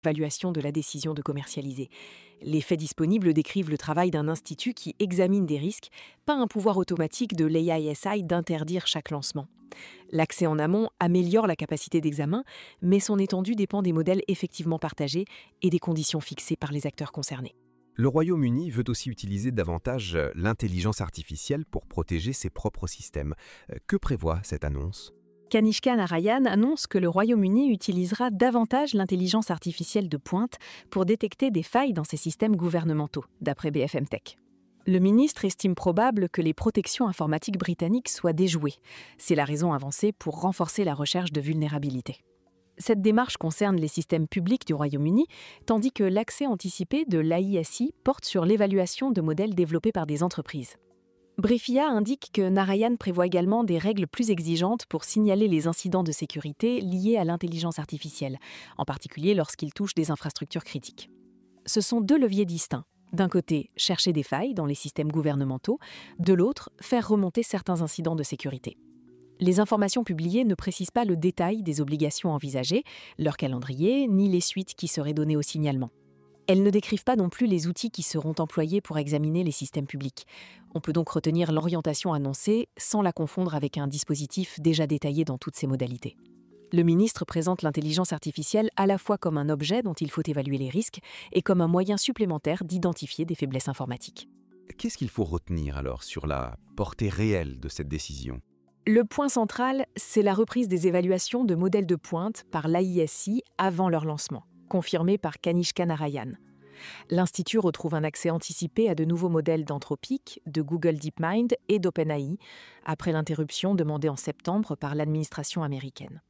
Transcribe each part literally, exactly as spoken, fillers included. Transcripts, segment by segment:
Évaluation de la décision de commercialiser. Les faits disponibles décrivent le travail d'un institut qui examine des risques, pas un pouvoir automatique de l'A I S I d'interdire chaque lancement. L'accès en amont améliore la capacité d'examen, mais son étendue dépend des modèles effectivement partagés et des conditions fixées par les acteurs concernés. Le Royaume-Uni veut aussi utiliser davantage euh, l'intelligence artificielle pour protéger ses propres systèmes. Euh, Que prévoit cette annonce ? Kanishka Narayan annonce que le Royaume-Uni utilisera davantage l'intelligence artificielle de pointe pour détecter des failles dans ses systèmes gouvernementaux, d'après B F M Tech. Le ministre estime probable que les protections informatiques britanniques soient déjouées. C'est la raison avancée pour renforcer la recherche de vulnérabilité. Cette démarche concerne les systèmes publics du Royaume-Uni, tandis que l'accès anticipé de l'A I S I porte sur l'évaluation de modèles développés par des entreprises. Briefia indique que Narayan prévoit également des règles plus exigeantes pour signaler les incidents de sécurité liés à l'intelligence artificielle, en particulier lorsqu'ils touchent des infrastructures critiques. Ce sont deux leviers distincts. D'un côté, chercher des failles dans les systèmes gouvernementaux, de l'autre, faire remonter certains incidents de sécurité. Les informations publiées ne précisent pas le détail des obligations envisagées, leur calendrier, ni les suites qui seraient données au signalement. Elles ne décrivent pas non plus les outils qui seront employés pour examiner les systèmes publics. On peut donc retenir l'orientation annoncée sans la confondre avec un dispositif déjà détaillé dans toutes ses modalités. Le ministre présente l'intelligence artificielle à la fois comme un objet dont il faut évaluer les risques et comme un moyen supplémentaire d'identifier des faiblesses informatiques. Qu'est-ce qu'il faut retenir alors sur la portée réelle de cette décision ? Le point central, c'est la reprise des évaluations de modèles de pointe par l'A I S I avant leur lancement, confirmé par Kanishka Narayan. L'Institut retrouve un accès anticipé à de nouveaux modèles d'Anthropic, de Google DeepMind et d'OpenAI, après l'interruption demandée en septembre par l'administration américaine.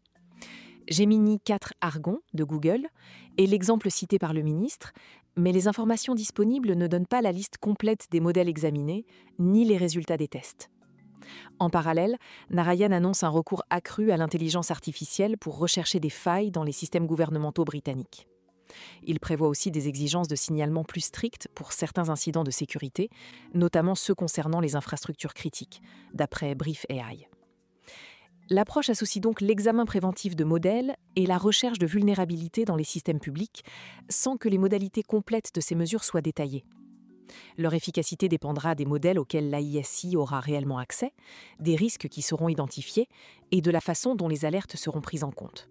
Gemini quatre Argon de Google est l'exemple cité par le ministre, mais les informations disponibles ne donnent pas la liste complète des modèles examinés, ni les résultats des tests. En parallèle, Narayan annonce un recours accru à l'intelligence artificielle pour rechercher des failles dans les systèmes gouvernementaux britanniques. Il prévoit aussi des exigences de signalement plus strictes pour certains incidents de sécurité, notamment ceux concernant les infrastructures critiques, d'après Brief A I. L'approche associe donc l'examen préventif de modèles et la recherche de vulnérabilités dans les systèmes publics, sans que les modalités complètes de ces mesures soient détaillées. Leur efficacité dépendra des modèles auxquels l'A I S I aura réellement accès, des risques qui seront identifiés et de la façon dont les alertes seront prises en compte.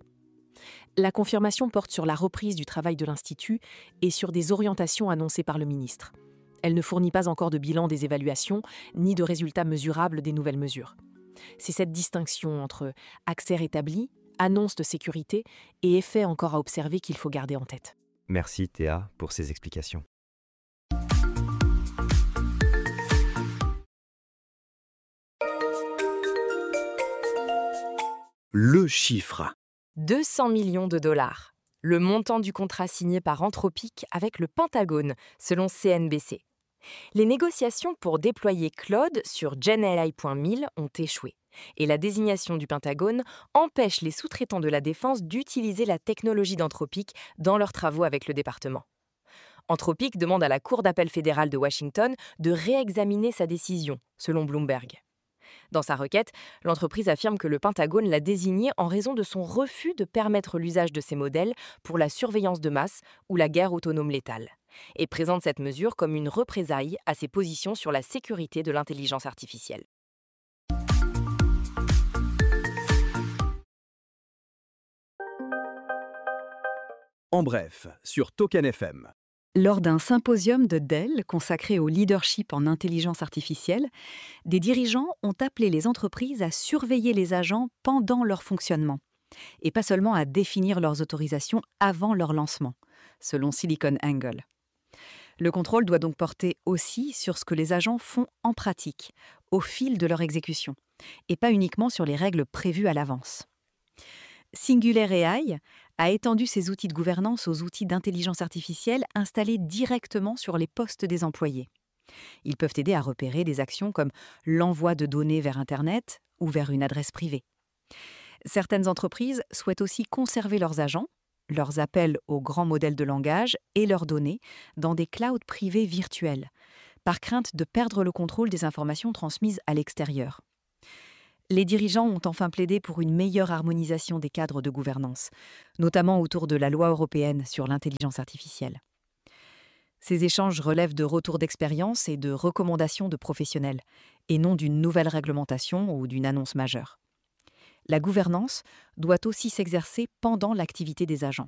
La confirmation porte sur la reprise du travail de l'Institut et sur des orientations annoncées par le ministre. Elle ne fournit pas encore de bilan des évaluations ni de résultats mesurables des nouvelles mesures. C'est cette distinction entre accès rétabli, annonce de sécurité et effet encore à observer qu'il faut garder en tête. Merci Théa pour ces explications. Le chiffre. deux cents millions de dollars. Le montant du contrat signé par Anthropic avec le Pentagone, selon C N B C. Les négociations pour déployer Claude sur Gen A I point mille ont échoué. Et la désignation du Pentagone empêche les sous-traitants de la défense d'utiliser la technologie d'Anthropic dans leurs travaux avec le département. Anthropic demande à la Cour d'appel fédérale de Washington de réexaminer sa décision, selon Bloomberg. Dans sa requête, l'entreprise affirme que le Pentagone l'a désigné en raison de son refus de permettre l'usage de ces modèles pour la surveillance de masse ou la guerre autonome létale, et présente cette mesure comme une représaille à ses positions sur la sécurité de l'intelligence artificielle. En bref, sur Token F M. Lors d'un symposium de Dell consacré au leadership en intelligence artificielle, des dirigeants ont appelé les entreprises à surveiller les agents pendant leur fonctionnement, et pas seulement à définir leurs autorisations avant leur lancement, selon SiliconANGLE. Le contrôle doit donc porter aussi sur ce que les agents font en pratique, au fil de leur exécution, et pas uniquement sur les règles prévues à l'avance. Singular A I a étendu ses outils de gouvernance aux outils d'intelligence artificielle installés directement sur les postes des employés. Ils peuvent aider à repérer des actions comme l'envoi de données vers Internet ou vers une adresse privée. Certaines entreprises souhaitent aussi conserver leurs agents, leurs appels aux grands modèles de langage et leurs données dans des clouds privés virtuels, par crainte de perdre le contrôle des informations transmises à l'extérieur. Les dirigeants ont enfin plaidé pour une meilleure harmonisation des cadres de gouvernance, notamment autour de la loi européenne sur l'intelligence artificielle. Ces échanges relèvent de retours d'expérience et de recommandations de professionnels, et non d'une nouvelle réglementation ou d'une annonce majeure. La gouvernance doit aussi s'exercer pendant l'activité des agents.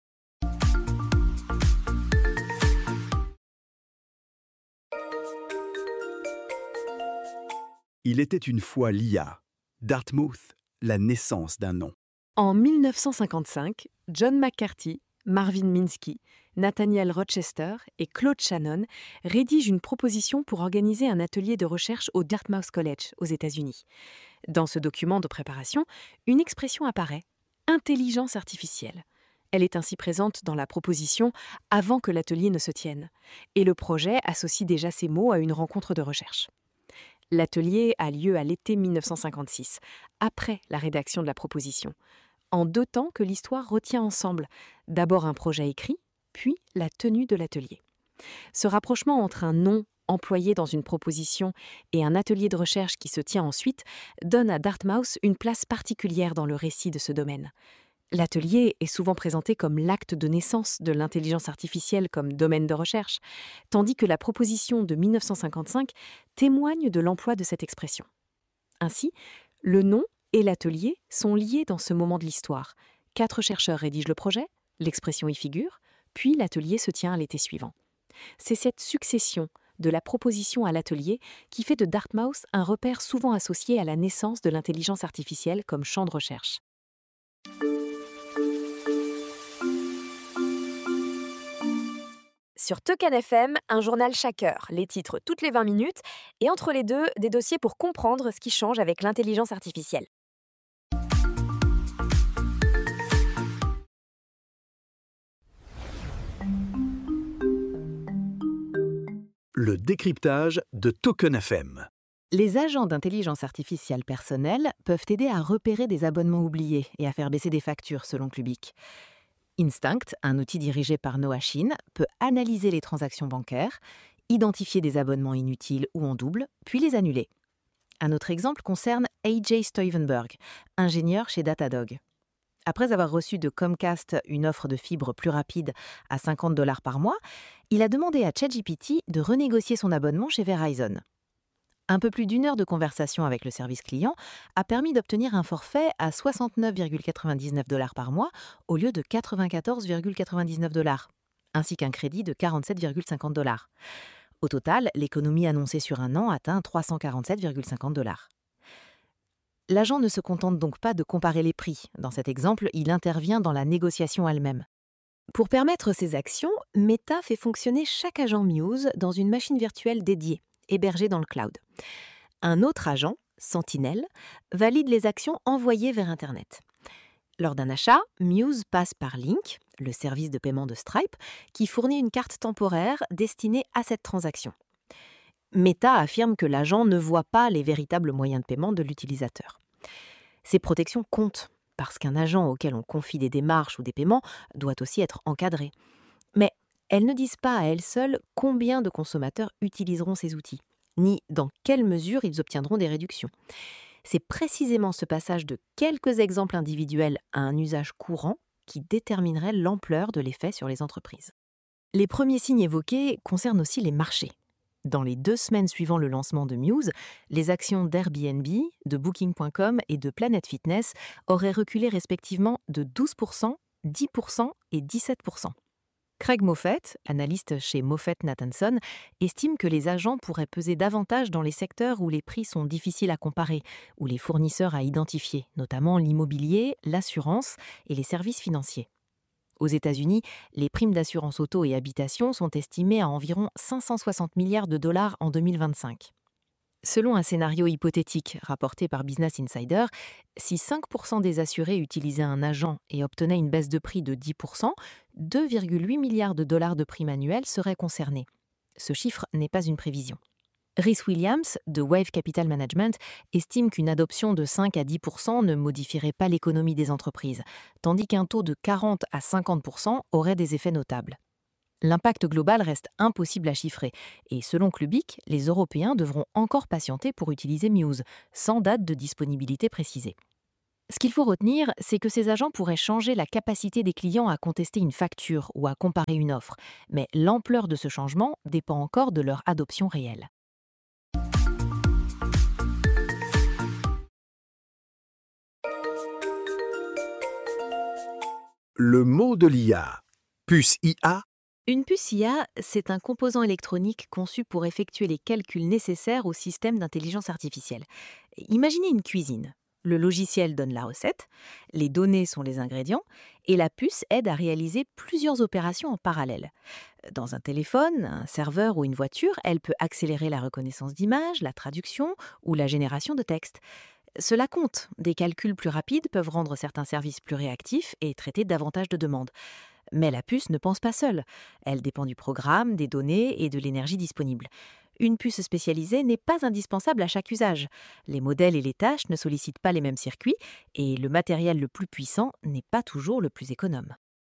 Il était une fois l'I A. Dartmouth, la naissance d'un nom. En mille neuf cent cinquante-cinq, John McCarthy, Marvin Minsky, Nathaniel Rochester et Claude Shannon rédigent une proposition pour organiser un atelier de recherche au Dartmouth College, aux États-Unis. Dans ce document de préparation, une expression apparaît, intelligence artificielle. Elle est ainsi présente dans la proposition avant que l'atelier ne se tienne, et le projet associe déjà ces mots à une rencontre de recherche. L'atelier a lieu à l'été mille neuf cent cinquante-six, après la rédaction de la proposition, en deux temps que l'histoire retient ensemble, d'abord un projet écrit, puis la tenue de l'atelier. Ce rapprochement entre un nom employé dans une proposition et un atelier de recherche qui se tient ensuite donne à Dartmouth une place particulière dans le récit de ce domaine. L'atelier est souvent présenté comme l'acte de naissance de l'intelligence artificielle comme domaine de recherche, tandis que la proposition de mille neuf cent cinquante-cinq témoigne de l'emploi de cette expression. Ainsi, le nom et l'atelier sont liés dans ce moment de l'histoire. Quatre chercheurs rédigent le projet, l'expression y figure, puis l'atelier se tient à l'été suivant. C'est cette succession de la proposition à l'atelier qui fait de Dartmouth un repère souvent associé à la naissance de l'intelligence artificielle comme champ de recherche. Sur Token F M, un journal chaque heure, les titres toutes les vingt minutes, et entre les deux, des dossiers pour comprendre ce qui change avec l'intelligence artificielle. Le décryptage de Token F M. Les agents d'intelligence artificielle personnelle peuvent aider à repérer des abonnements oubliés et à faire baisser des factures, selon Clubic. Instinct, un outil dirigé par Noah Shin, peut analyser les transactions bancaires, identifier des abonnements inutiles ou en double, puis les annuler. Un autre exemple concerne A J Stuyvenberg, ingénieur chez Datadog. Après avoir reçu de Comcast une offre de fibre plus rapide à cinquante dollars par mois, il a demandé à ChatGPT de renégocier son abonnement chez Verizon. Un peu plus d'une heure de conversation avec le service client a permis d'obtenir un forfait à soixante-neuf virgule quatre-vingt-dix-neuf dollars par mois au lieu de quatre-vingt-quatorze virgule quatre-vingt-dix-neuf dollars, ainsi qu'un crédit de quarante-sept virgule cinquante dollars. Au total, l'économie annoncée sur un an atteint trois cent quarante-sept virgule cinquante dollars. L'agent ne se contente donc pas de comparer les prix. Dans cet exemple, il intervient dans la négociation elle-même. Pour permettre ces actions, Meta fait fonctionner chaque agent Muse dans une machine virtuelle dédiée, hébergée dans le cloud. Un autre agent, Sentinel, valide les actions envoyées vers Internet. Lors d'un achat, Muse passe par Link, le service de paiement de Stripe, qui fournit une carte temporaire destinée à cette transaction. Meta affirme que l'agent ne voit pas les véritables moyens de paiement de l'utilisateur. Ces protections comptent, parce qu'un agent auquel on confie des démarches ou des paiements doit aussi être encadré. Mais elles ne disent pas à elles seules combien de consommateurs utiliseront ces outils, ni dans quelle mesure ils obtiendront des réductions. C'est précisément ce passage de quelques exemples individuels à un usage courant qui déterminerait l'ampleur de l'effet sur les entreprises. Les premiers signes évoqués concernent aussi les marchés. Dans les deux semaines suivant le lancement de Muse, les actions d'Airbnb, de Booking point com et de Planet Fitness auraient reculé respectivement de douze pour cent, dix pour cent et dix-sept pour cent. Craig Moffett, analyste chez Moffett Nathanson, estime que les agents pourraient peser davantage dans les secteurs où les prix sont difficiles à comparer, ou les fournisseurs à identifier, notamment l'immobilier, l'assurance et les services financiers. Aux États-Unis, les primes d'assurance auto et habitation sont estimées à environ cinq cent soixante milliards de dollars en deux mille vingt-cinq. Selon un scénario hypothétique rapporté par Business Insider, si cinq pour cent des assurés utilisaient un agent et obtenaient une baisse de prix de dix pour cent, deux virgule huit milliards de dollars de primes annuelles seraient concernés. Ce chiffre n'est pas une prévision. Rhys Williams, de Wave Capital Management, estime qu'une adoption de cinq à dix pour cent ne modifierait pas l'économie des entreprises, tandis qu'un taux de quarante à cinquante pour cent aurait des effets notables. L'impact global reste impossible à chiffrer et selon Clubic, les Européens devront encore patienter pour utiliser Muse, sans date de disponibilité précisée. Ce qu'il faut retenir, c'est que ces agents pourraient changer la capacité des clients à contester une facture ou à comparer une offre, mais l'ampleur de ce changement dépend encore de leur adoption réelle. Le mot de l'I A. Puce I A. Une puce I A, c'est un composant électronique conçu pour effectuer les calculs nécessaires au système d'intelligence artificielle. Imaginez une cuisine. Le logiciel donne la recette, les données sont les ingrédients, et la puce aide à réaliser plusieurs opérations en parallèle. Dans un téléphone, un serveur ou une voiture, elle peut accélérer la reconnaissance d'images, la traduction ou la génération de texte. Cela compte, des calculs plus rapides peuvent rendre certains services plus réactifs et traiter davantage de demandes. Mais la puce ne pense pas seule. Elle dépend du programme, des données et de l'énergie disponible. Une puce spécialisée n'est pas indispensable à chaque usage. Les modèles et les tâches ne sollicitent pas les mêmes circuits et le matériel le plus puissant n'est pas toujours le plus économe.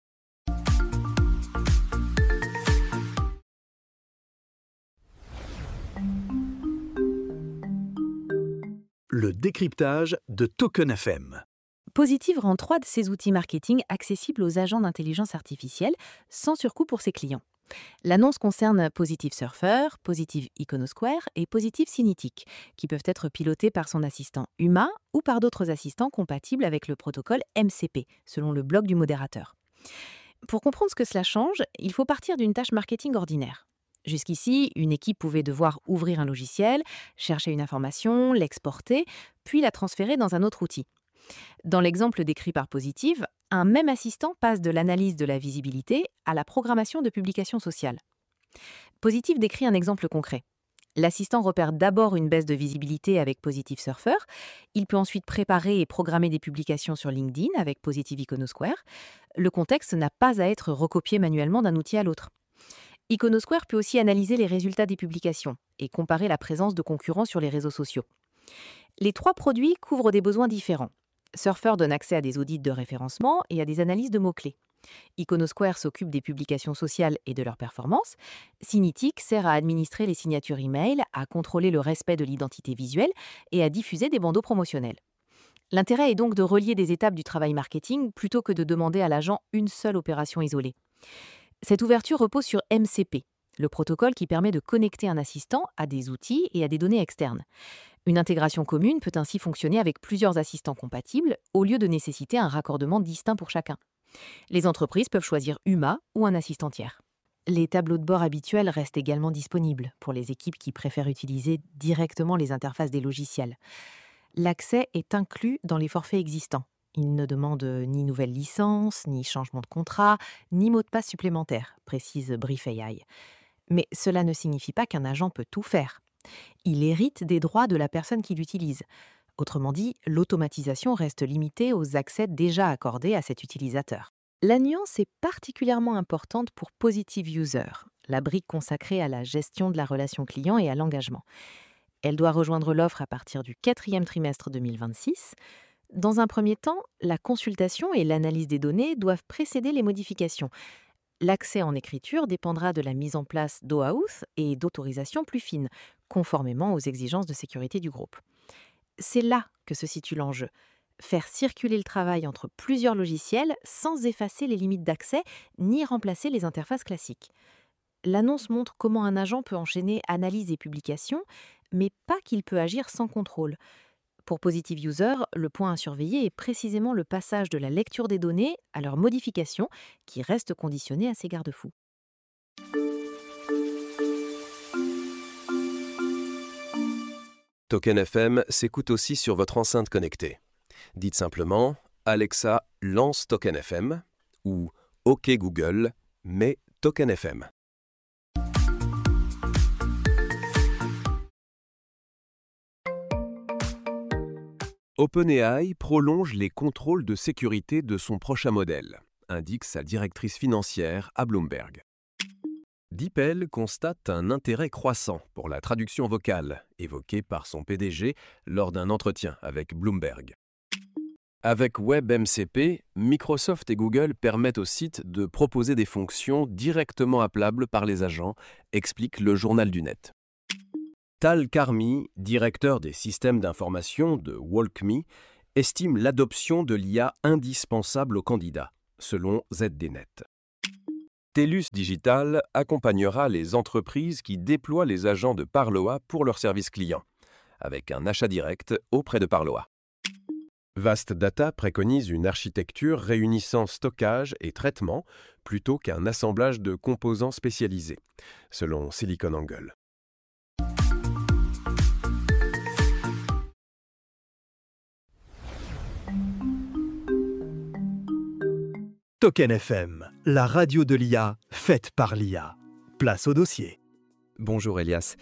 Le décryptage de Token F M. Positive rend trois de ses outils marketing accessibles aux agents d'intelligence artificielle sans surcoût pour ses clients. L'annonce concerne Positive Surfer, Positive Iconosquare et Positive Cinetic, qui peuvent être pilotés par son assistant Uma ou par d'autres assistants compatibles avec le protocole M C P, selon le blog du modérateur. Pour comprendre ce que cela change, il faut partir d'une tâche marketing ordinaire. Jusqu'ici, une équipe pouvait devoir ouvrir un logiciel, chercher une information, l'exporter, puis la transférer dans un autre outil. Dans l'exemple décrit par Positive, un même assistant passe de l'analyse de la visibilité à la programmation de publications sociales. Positive décrit un exemple concret. L'assistant repère d'abord une baisse de visibilité avec Positive Surfer. Il peut ensuite préparer et programmer des publications sur LinkedIn avec Positive Iconosquare. Le contexte n'a pas à être recopié manuellement d'un outil à l'autre. Iconosquare peut aussi analyser les résultats des publications et comparer la présence de concurrents sur les réseaux sociaux. Les trois produits couvrent des besoins différents. Surfer donne accès à des audits de référencement et à des analyses de mots-clés. Iconosquare s'occupe des publications sociales et de leur performance. Cinetic sert à administrer les signatures e-mail, à contrôler le respect de l'identité visuelle et à diffuser des bandeaux promotionnels. L'intérêt est donc de relier des étapes du travail marketing plutôt que de demander à l'agent une seule opération isolée. Cette ouverture repose sur M C P, le protocole qui permet de connecter un assistant à des outils et à des données externes. Une intégration commune peut ainsi fonctionner avec plusieurs assistants compatibles au lieu de nécessiter un raccordement distinct pour chacun. Les entreprises peuvent choisir Uma ou un assistant tiers. Les tableaux de bord habituels restent également disponibles pour les équipes qui préfèrent utiliser directement les interfaces des logiciels. L'accès est inclus dans les forfaits existants. Il ne demande ni nouvelle licence, ni changement de contrat, ni mot de passe supplémentaire, précise Brief A I. Mais cela ne signifie pas qu'un agent peut tout faire. Il hérite des droits de la personne qui l'utilise. Autrement dit, l'automatisation reste limitée aux accès déjà accordés à cet utilisateur. La nuance est particulièrement importante pour Positive User, la brique consacrée à la gestion de la relation client et à l'engagement. Elle doit rejoindre l'offre à partir du quatrième trimestre deux mille vingt-six. Dans un premier temps, la consultation et l'analyse des données doivent précéder les modifications. L'accès en écriture dépendra de la mise en place d'OAuth et d'autorisations plus fines, conformément aux exigences de sécurité du groupe. C'est là que se situe l'enjeu. Faire circuler le travail entre plusieurs logiciels sans effacer les limites d'accès ni remplacer les interfaces classiques. L'annonce montre comment un agent peut enchaîner analyse et publication, mais pas qu'il peut agir sans contrôle. Pour Positive User, le point à surveiller est précisément le passage de la lecture des données à leur modification, qui reste conditionné à ces garde-fous. Token F M s'écoute aussi sur votre enceinte connectée. Dites simplement « Alexa, lance Token F M » ou « OK Google, mets Token F M ». OpenAI prolonge les contrôles de sécurité de son prochain modèle, indique sa directrice financière à Bloomberg. DeepL constate un intérêt croissant pour la traduction vocale, évoquée par son P D G lors d'un entretien avec Bloomberg. Avec WebMCP, Microsoft et Google permettent aux sites de proposer des fonctions directement appelables par les agents, explique le Journal du Net. Tal Karmi, directeur des systèmes d'information de WalkMe, estime l'adoption de l'I A indispensable aux candidats, selon Z D Net. TELUS Digital accompagnera les entreprises qui déploient les agents de Parloa pour leurs services clients, avec un achat direct auprès de Parloa. Vast Data préconise une architecture réunissant stockage et traitement plutôt qu'un assemblage de composants spécialisés, selon SiliconANGLE. Token F M, la radio de l'I A, faite par l'I A. Place au dossier. Bonjour Elias.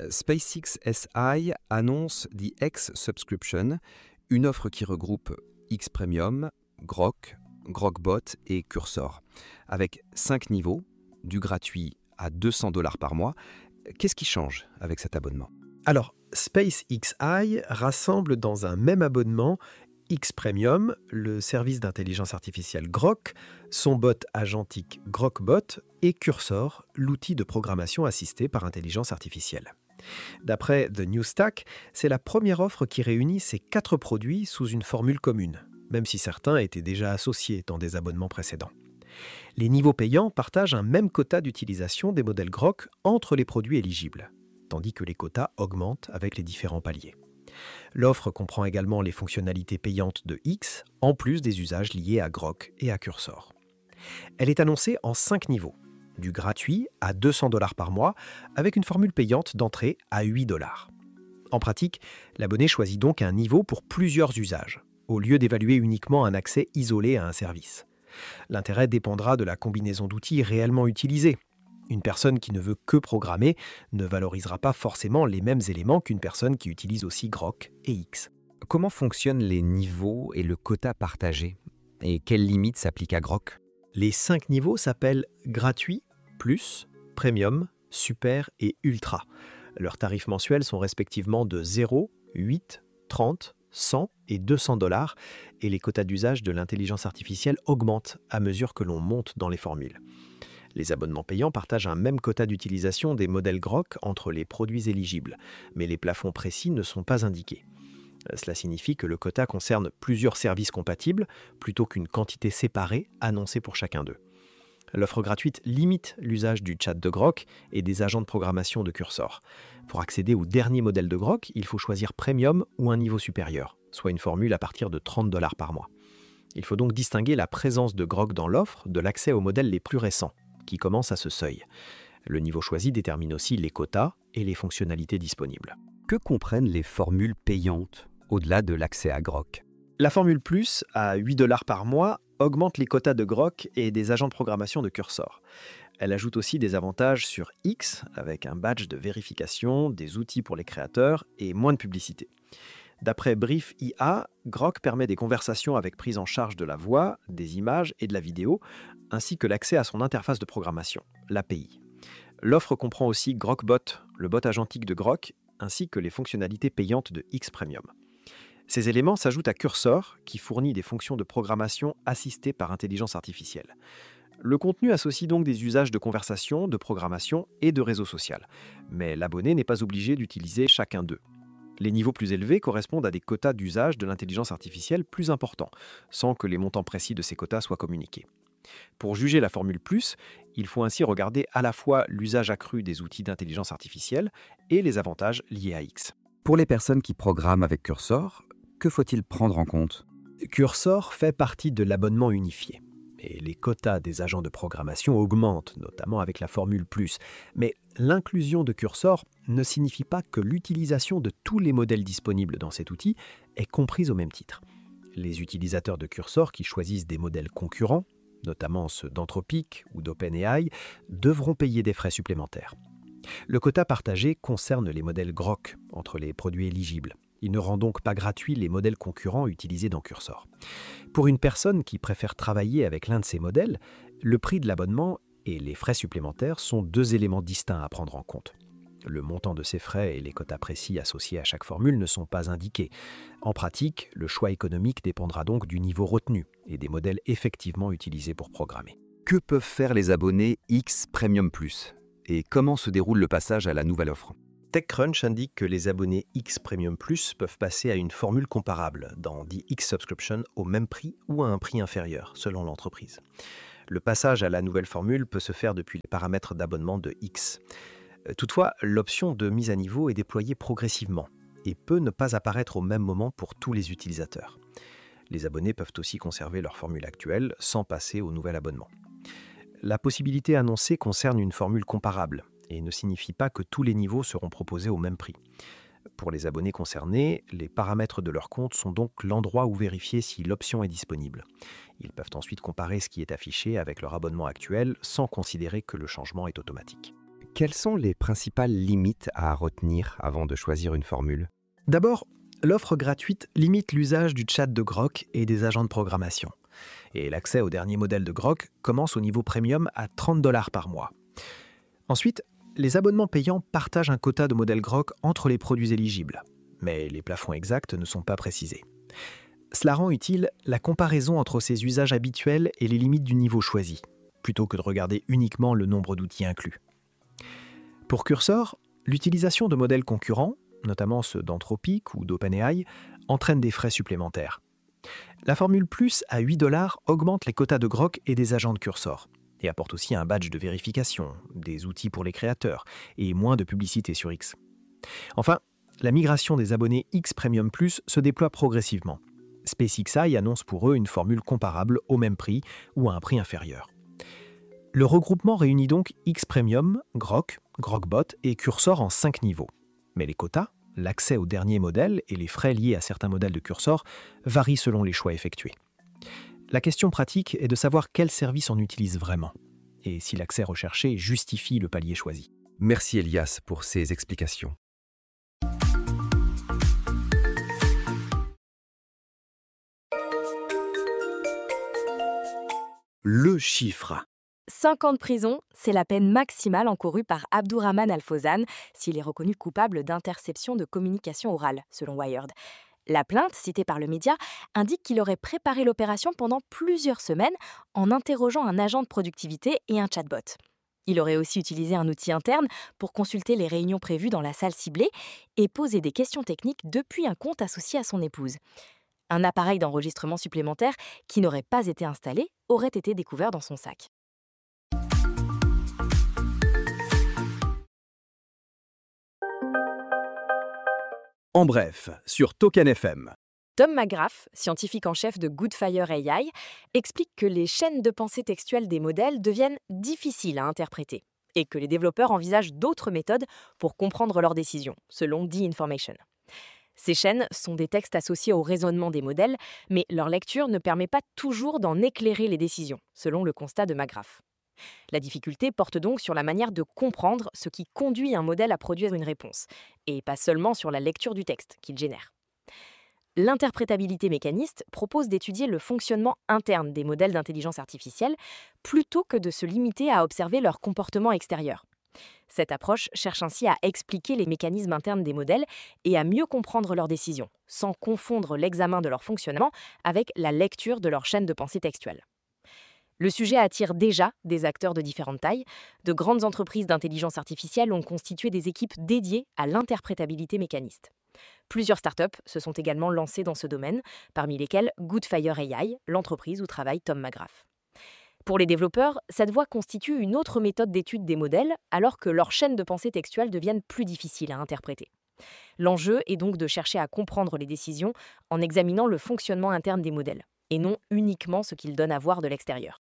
SpaceX S I annonce The X Subscription, une offre qui regroupe X Premium, Grok, Grokbot et Cursor, avec cinq niveaux, du gratuit à deux cents dollars par mois. Qu'est-ce qui change avec cet abonnement ? Alors, SpaceX rassemble dans un même abonnement X Premium, le service d'intelligence artificielle Grok, son bot agentique Grokbot et Cursor, l'outil de programmation assistée par intelligence artificielle. D'après The New Stack, c'est la première offre qui réunit ces quatre produits sous une formule commune, même si certains étaient déjà associés dans des abonnements précédents. Les niveaux payants partagent un même quota d'utilisation des modèles Grok entre les produits éligibles, tandis que les quotas augmentent avec les différents paliers. L'offre comprend également les fonctionnalités payantes de X, en plus des usages liés à Grok et à Cursor. Elle est annoncée en cinq niveaux, du gratuit à deux cents dollars par mois, avec une formule payante d'entrée à huit dollars. En pratique, l'abonné choisit donc un niveau pour plusieurs usages, au lieu d'évaluer uniquement un accès isolé à un service. L'intérêt dépendra de la combinaison d'outils réellement utilisés. Une personne qui ne veut que programmer ne valorisera pas forcément les mêmes éléments qu'une personne qui utilise aussi Grok et X. Comment fonctionnent les niveaux et le quota partagé ? Et quelles limites s'appliquent à Grok ? Les cinq niveaux s'appellent gratuit, plus, premium, super et ultra. Leurs tarifs mensuels sont respectivement de zéro, huit, trente, cent et deux cents dollars et les quotas d'usage de l'intelligence artificielle augmentent à mesure que l'on monte dans les formules. Les abonnements payants partagent un même quota d'utilisation des modèles Grok entre les produits éligibles, mais les plafonds précis ne sont pas indiqués. Cela signifie que le quota concerne plusieurs services compatibles plutôt qu'une quantité séparée annoncée pour chacun d'eux. L'offre gratuite limite l'usage du chat de Grok et des agents de programmation de Cursor. Pour accéder au dernier modèle de Grok, il faut choisir Premium ou un niveau supérieur, soit une formule à partir de trente dollars par mois. Il faut donc distinguer la présence de Grok dans l'offre de l'accès aux modèles les plus récents, qui commencent à ce seuil. Le niveau choisi détermine aussi les quotas et les fonctionnalités disponibles. Que comprennent les formules payantes au-delà de l'accès à Grok ? La formule Plus, à huit dollars par mois, augmente les quotas de Grok et des agents de programmation de Cursor. Elle ajoute aussi des avantages sur X, avec un badge de vérification, des outils pour les créateurs et moins de publicité. D'après Brief I A, Grok permet des conversations avec prise en charge de la voix, des images et de la vidéo, ainsi que l'accès à son interface de programmation, l'A P I. L'offre comprend aussi Grokbot, le bot agentique de Grok, ainsi que les fonctionnalités payantes de X Premium. Ces éléments s'ajoutent à Cursor, qui fournit des fonctions de programmation assistées par intelligence artificielle. Le contenu associe donc des usages de conversation, de programmation et de réseau social. Mais l'abonné n'est pas obligé d'utiliser chacun d'eux. Les niveaux plus élevés correspondent à des quotas d'usage de l'intelligence artificielle plus importants, sans que les montants précis de ces quotas soient communiqués. Pour juger la formule plus, il faut ainsi regarder à la fois l'usage accru des outils d'intelligence artificielle et les avantages liés à X. Pour les personnes qui programment avec Cursor, que faut-il prendre en compte ? Cursor fait partie de l'abonnement unifié. Et les quotas des agents de programmation augmentent, notamment avec la formule plus. Mais l'inclusion de Cursor ne signifie pas que l'utilisation de tous les modèles disponibles dans cet outil est comprise au même titre. Les utilisateurs de Cursor qui choisissent des modèles concurrents, notamment ceux d'Anthropic ou d'OpenAI, devront payer des frais supplémentaires. Le quota partagé concerne les modèles Grok entre les produits éligibles. Il ne rend donc pas gratuit les modèles concurrents utilisés dans Cursor. Pour une personne qui préfère travailler avec l'un de ces modèles, le prix de l'abonnement et les frais supplémentaires sont deux éléments distincts à prendre en compte. Le montant de ces frais et les quotas précis associés à chaque formule ne sont pas indiqués. En pratique, le choix économique dépendra donc du niveau retenu et des modèles effectivement utilisés pour programmer. Que peuvent faire les abonnés X Premium Plus? Et comment se déroule le passage à la nouvelle offre? TechCrunch indique que les abonnés X Premium Plus peuvent passer à une formule comparable dans The X Subscription au même prix ou à un prix inférieur, selon l'entreprise. Le passage à la nouvelle formule peut se faire depuis les paramètres d'abonnement de X. Toutefois, l'option de mise à niveau est déployée progressivement et peut ne pas apparaître au même moment pour tous les utilisateurs. Les abonnés peuvent aussi conserver leur formule actuelle sans passer au nouvel abonnement. La possibilité annoncée concerne une formule comparable et ne signifie pas que tous les niveaux seront proposés au même prix. Pour les abonnés concernés, les paramètres de leur compte sont donc l'endroit où vérifier si l'option est disponible. Ils peuvent ensuite comparer ce qui est affiché avec leur abonnement actuel sans considérer que le changement est automatique. Quelles sont les principales limites à retenir avant de choisir une formule? D'abord, l'offre gratuite limite l'usage du chat de Grok et des agents de programmation. Et l'accès au dernier modèle de Grok commence au niveau premium à trente dollars par mois. Ensuite, les abonnements payants partagent un quota de modèles Grok entre les produits éligibles, mais les plafonds exacts ne sont pas précisés. Cela rend utile la comparaison entre ces usages habituels et les limites du niveau choisi, plutôt que de regarder uniquement le nombre d'outils inclus. Pour Cursor, l'utilisation de modèles concurrents, notamment ceux d'Anthropic ou d'OpenAI, entraîne des frais supplémentaires. La formule Plus à huit dollars augmente les quotas de Grok et des agents de Cursor, et apporte aussi un badge de vérification, des outils pour les créateurs et moins de publicité sur X. Enfin, la migration des abonnés X Premium Plus se déploie progressivement. SpaceXI annonce pour eux une formule comparable au même prix ou à un prix inférieur. Le regroupement réunit donc X Premium, Grok, Grokbot et Cursor en cinq niveaux. Mais les quotas, l'accès aux derniers modèles et les frais liés à certains modèles de Cursor varient selon les choix effectués. La question pratique est de savoir quel service on utilise vraiment et si l'accès recherché justifie le palier choisi. Merci Elias pour ces explications. Le chiffre. cinq ans de prison, c'est la peine maximale encourue par Abdourahmane Al-Fawzan s'il est reconnu coupable d'interception de communication orale, selon Wired. La plainte, citée par le média, indique qu'il aurait préparé l'opération pendant plusieurs semaines en interrogeant un agent de productivité et un chatbot. Il aurait aussi utilisé un outil interne pour consulter les réunions prévues dans la salle ciblée et poser des questions techniques depuis un compte associé à son épouse. Un appareil d'enregistrement supplémentaire qui n'aurait pas été installé aurait été découvert dans son sac. En bref, sur Token F M. Tom McGrath, scientifique en chef de Goodfire A I, explique que les chaînes de pensée textuelle des modèles deviennent difficiles à interpréter et que les développeurs envisagent d'autres méthodes pour comprendre leurs décisions, selon The Information. Ces chaînes sont des textes associés au raisonnement des modèles, mais leur lecture ne permet pas toujours d'en éclairer les décisions, selon le constat de McGrath. La difficulté porte donc sur la manière de comprendre ce qui conduit un modèle à produire une réponse, et pas seulement sur la lecture du texte qu'il génère. L'interprétabilité mécaniste propose d'étudier le fonctionnement interne des modèles d'intelligence artificielle plutôt que de se limiter à observer leur comportement extérieur. Cette approche cherche ainsi à expliquer les mécanismes internes des modèles et à mieux comprendre leurs décisions, sans confondre l'examen de leur fonctionnement avec la lecture de leur chaîne de pensée textuelle. Le sujet attire déjà des acteurs de différentes tailles. De grandes entreprises d'intelligence artificielle ont constitué des équipes dédiées à l'interprétabilité mécaniste. Plusieurs startups se sont également lancées dans ce domaine, parmi lesquelles Goodfire A I, l'entreprise où travaille Tom McGrath. Pour les développeurs, cette voie constitue une autre méthode d'étude des modèles, alors que leurs chaînes de pensée textuelle deviennent plus difficiles à interpréter. L'enjeu est donc de chercher à comprendre les décisions en examinant le fonctionnement interne des modèles, et non uniquement ce qu'ils donnent à voir de l'extérieur.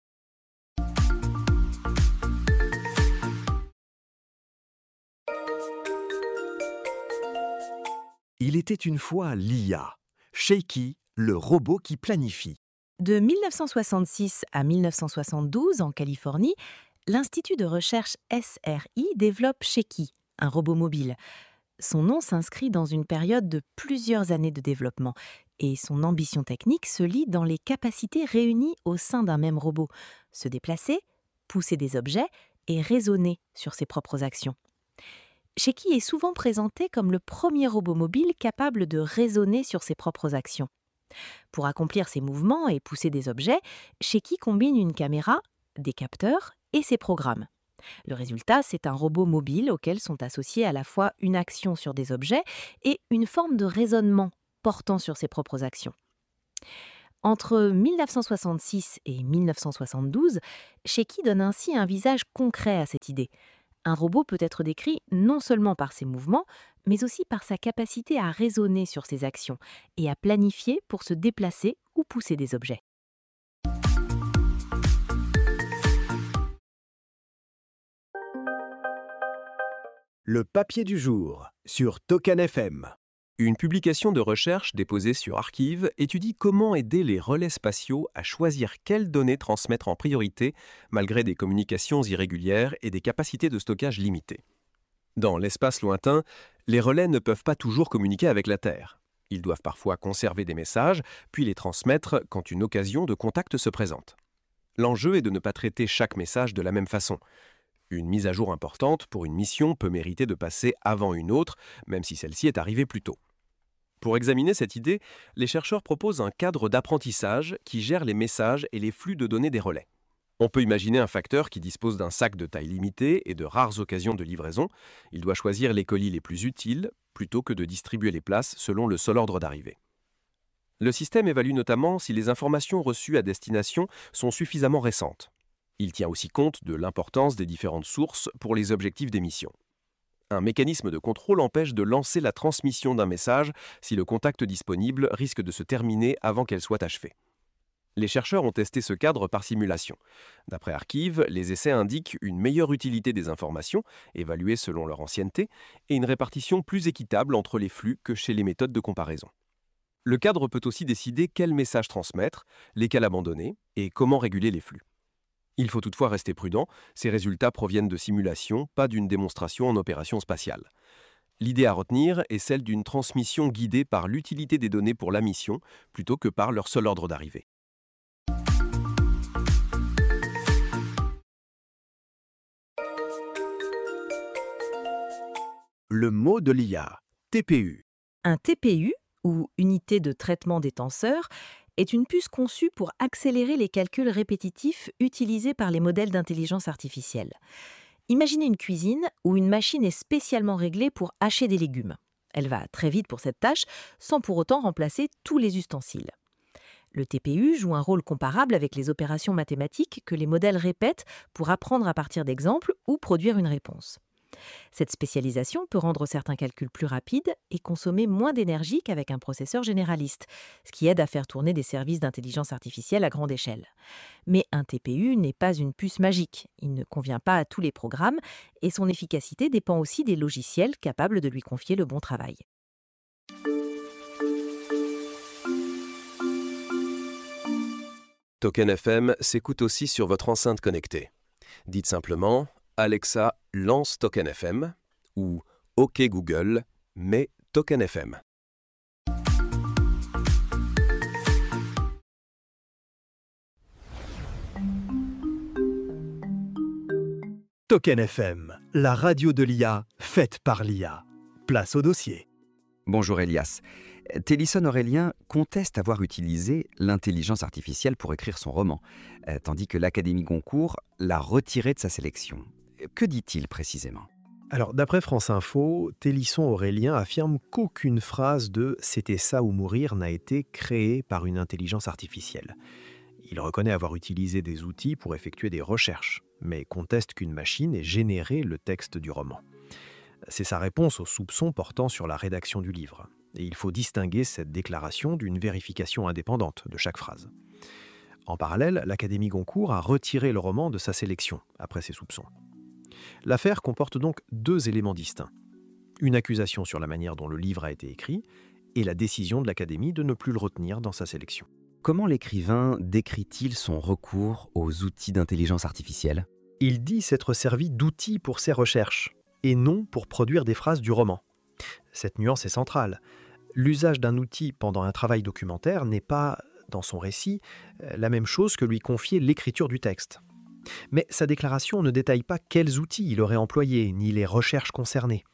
Il était une fois l'I A, Shaky, le robot qui planifie. De mille neuf cent soixante-six à mille neuf cent soixante-douze, en Californie, l'Institut de recherche S R I développe Shaky, un robot mobile. Son nom s'inscrit dans une période de plusieurs années de développement et son ambition technique se lie dans les capacités réunies au sein d'un même robot, se déplacer, pousser des objets et raisonner sur ses propres actions. Sheki est souvent présenté comme le premier robot mobile capable de raisonner sur ses propres actions. Pour accomplir ses mouvements et pousser des objets, Sheki combine une caméra, des capteurs et ses programmes. Le résultat, c'est un robot mobile auquel sont associés à la fois une action sur des objets et une forme de raisonnement portant sur ses propres actions. Entre mille neuf cent soixante-six et mille neuf cent soixante-douze, Sheki donne ainsi un visage concret à cette idée. Un robot peut être décrit non seulement par ses mouvements, mais aussi par sa capacité à raisonner sur ses actions et à planifier pour se déplacer ou pousser des objets. Le papier du jour sur Token F M. Une publication de recherche déposée sur Archive étudie comment aider les relais spatiaux à choisir quelles données transmettre en priorité malgré des communications irrégulières et des capacités de stockage limitées. Dans l'espace lointain, les relais ne peuvent pas toujours communiquer avec la Terre. Ils doivent parfois conserver des messages, puis les transmettre quand une occasion de contact se présente. L'enjeu est de ne pas traiter chaque message de la même façon. Une mise à jour importante pour une mission peut mériter de passer avant une autre, même si celle-ci est arrivée plus tôt. Pour examiner cette idée, les chercheurs proposent un cadre d'apprentissage qui gère les messages et les flux de données des relais. On peut imaginer un facteur qui dispose d'un sac de taille limitée et de rares occasions de livraison. Il doit choisir les colis les plus utiles, plutôt que de distribuer les places selon le seul ordre d'arrivée. Le système évalue notamment si les informations reçues à destination sont suffisamment récentes. Il tient aussi compte de l'importance des différentes sources pour les objectifs des missions. Un mécanisme de contrôle empêche de lancer la transmission d'un message si le contact disponible risque de se terminer avant qu'elle soit achevée. Les chercheurs ont testé ce cadre par simulation. D'après Archive, les essais indiquent une meilleure utilité des informations, évaluées selon leur ancienneté, et une répartition plus équitable entre les flux que chez les méthodes de comparaison. Le cadre peut aussi décider quels messages transmettre, lesquels abandonner et comment réguler les flux. Il faut toutefois rester prudent, ces résultats proviennent de simulations, pas d'une démonstration en opération spatiale. L'idée à retenir est celle d'une transmission guidée par l'utilité des données pour la mission, plutôt que par leur seul ordre d'arrivée. Le mot de l'I A, T P U. Un T P U, ou unité de traitement des tenseurs, est une puce conçue pour accélérer les calculs répétitifs utilisés par les modèles d'intelligence artificielle. Imaginez une cuisine où une machine est spécialement réglée pour hacher des légumes. Elle va très vite pour cette tâche, sans pour autant remplacer tous les ustensiles. Le T P U joue un rôle comparable avec les opérations mathématiques que les modèles répètent pour apprendre à partir d'exemples ou produire une réponse. Cette spécialisation peut rendre certains calculs plus rapides et consommer moins d'énergie qu'avec un processeur généraliste, ce qui aide à faire tourner des services d'intelligence artificielle à grande échelle. Mais un T P U n'est pas une puce magique, il ne convient pas à tous les programmes et son efficacité dépend aussi des logiciels capables de lui confier le bon travail. Token F M s'écoute aussi sur votre enceinte connectée. Dites simplement « Alexa, lance Token F M » ou « OK Google, mets Token F M ». Token F M, la radio de l'I A faite par l'I A. Place au dossier. Bonjour Elias. Télisson Aurélien conteste avoir utilisé l'intelligence artificielle pour écrire son roman, euh, tandis que l'Académie Goncourt l'a retiré de sa sélection. Que dit-il précisément ? Alors, d'après France Info, Télisson Aurélien affirme qu'aucune phrase de « c'était ça ou mourir » n'a été créée par une intelligence artificielle. Il reconnaît avoir utilisé des outils pour effectuer des recherches, mais conteste qu'une machine ait généré le texte du roman. C'est sa réponse aux soupçons portant sur la rédaction du livre. Et il faut distinguer cette déclaration d'une vérification indépendante de chaque phrase. En parallèle, l'Académie Goncourt a retiré le roman de sa sélection, après ces soupçons. L'affaire comporte donc deux éléments distincts. Une accusation sur la manière dont le livre a été écrit, et la décision de l'Académie de ne plus le retenir dans sa sélection. Comment l'écrivain décrit-il son recours aux outils d'intelligence artificielle ? Il dit s'être servi d'outils pour ses recherches, et non pour produire des phrases du roman. Cette nuance est centrale. L'usage d'un outil pendant un travail documentaire n'est pas, dans son récit, la même chose que lui confier l'écriture du texte. Mais sa déclaration ne détaille pas quels outils il aurait employés, ni les recherches concernées.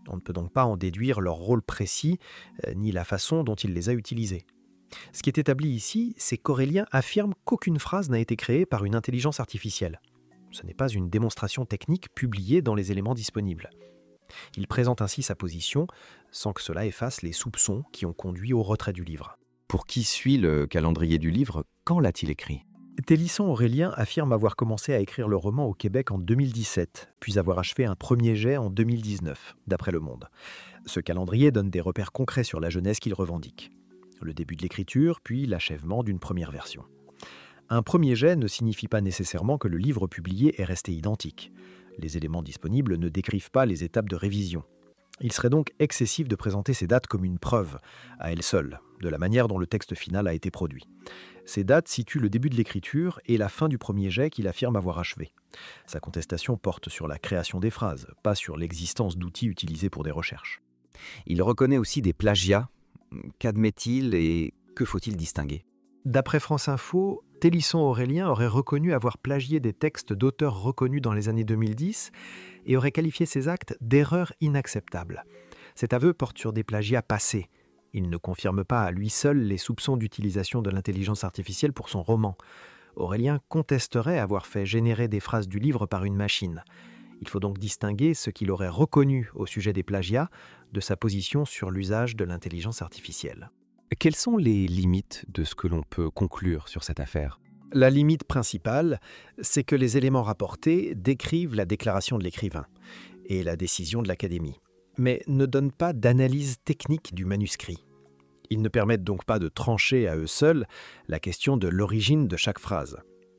On ne peut donc pas en déduire leur rôle précis, euh, ni la façon dont il les a utilisés. Ce qui est établi ici, c'est qu'Aurélien affirme qu'aucune phrase n'a été créée par une intelligence artificielle. Ce n'est pas une démonstration technique publiée dans les éléments disponibles. Il présente ainsi sa position sans que cela efface les soupçons qui ont conduit au retrait du livre. Pour qui suit le calendrier du livre, quand l'a-t-il écrit ? Télisson Aurélien affirme avoir commencé à écrire le roman au Québec en deux mille dix-sept, puis avoir achevé un premier jet en deux mille dix-neuf, d'après Le Monde. Ce calendrier donne des repères concrets sur la jeunesse qu'il revendique. Le début de l'écriture, puis l'achèvement d'une première version. Un premier jet ne signifie pas nécessairement que le livre publié est resté identique. Les éléments disponibles ne décrivent pas les étapes de révision. Il serait donc excessif de présenter ces dates comme une preuve, à elles seules, de la manière dont le texte final a été produit. Ces dates situent le début de l'écriture et la fin du premier jet qu'il affirme avoir achevé. Sa contestation porte sur la création des phrases, pas sur l'existence d'outils utilisés pour des recherches. Il reconnaît aussi des plagiats. Qu'admet-il et que faut-il distinguer ? D'après France Info, Télisson Aurélien aurait reconnu avoir plagié des textes d'auteurs reconnus dans les années deux mille dix et aurait qualifié ces actes d'erreurs inacceptables. Cet aveu porte sur des plagiats passés. Il ne confirme pas à lui seul les soupçons d'utilisation de l'intelligence artificielle pour son roman. Aurélien contesterait avoir fait générer des phrases du livre par une machine. Il faut donc distinguer ce qu'il aurait reconnu au sujet des plagiats de sa position sur l'usage de l'intelligence artificielle. Quelles sont les limites de ce que l'on peut conclure sur cette affaire ? La limite principale, c'est que les éléments rapportés décrivent la déclaration de l'écrivain et la décision de l'Académie, mais ne donnent pas d'analyse technique du manuscrit. Ils ne permettent donc pas de trancher à eux seuls la question de l'origine de chaque phrase.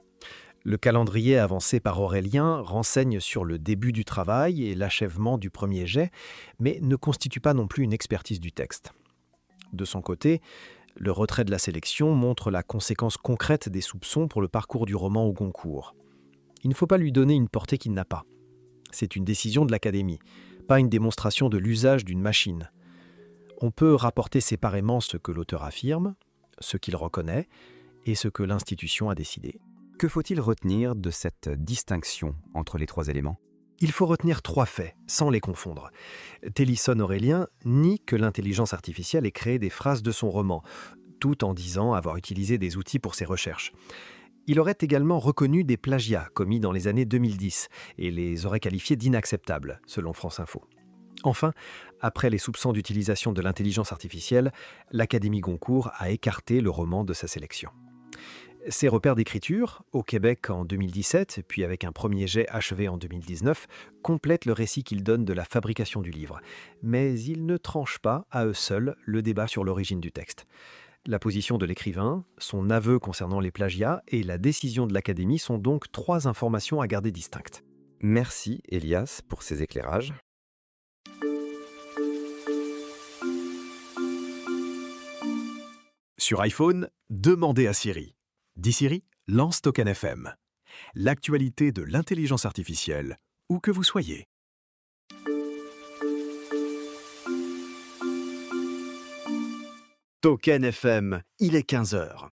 Le calendrier avancé par Aurélien renseigne sur le début du travail et l'achèvement du premier jet, mais ne constitue pas non plus une expertise du texte. De son côté, le retrait de la sélection montre la conséquence concrète des soupçons pour le parcours du roman au Goncourt. Il ne faut pas lui donner une portée qu'il n'a pas. C'est une décision de l'Académie, pas une démonstration de l'usage d'une machine. On peut rapporter séparément ce que l'auteur affirme, ce qu'il reconnaît et ce que l'institution a décidé. Que faut-il retenir de cette distinction entre les trois éléments ? Il faut retenir trois faits, sans les confondre. Télisson Aurélien nie que l'intelligence artificielle ait créé des phrases de son roman, tout en disant avoir utilisé des outils pour ses recherches. Il aurait également reconnu des plagiats commis dans les années deux mille dix et les aurait qualifiés d'inacceptables, selon France Info. Enfin, après les soupçons d'utilisation de l'intelligence artificielle, l'Académie Goncourt a écarté le roman de sa sélection. Ces repères d'écriture, au Québec en deux mille dix-sept, puis avec un premier jet achevé en deux mille dix-neuf, complètent le récit qu'il donne de la fabrication du livre. Mais ils ne tranchent pas, à eux seuls, le débat sur l'origine du texte. La position de l'écrivain, son aveu concernant les plagiats et la décision de l'Académie sont donc trois informations à garder distinctes. Merci Elias pour ces éclairages. Sur iPhone, demandez à Siri. Dis Siri, lance Token F M. L'actualité de l'intelligence artificielle, où que vous soyez. Token F M, il est quinze heures.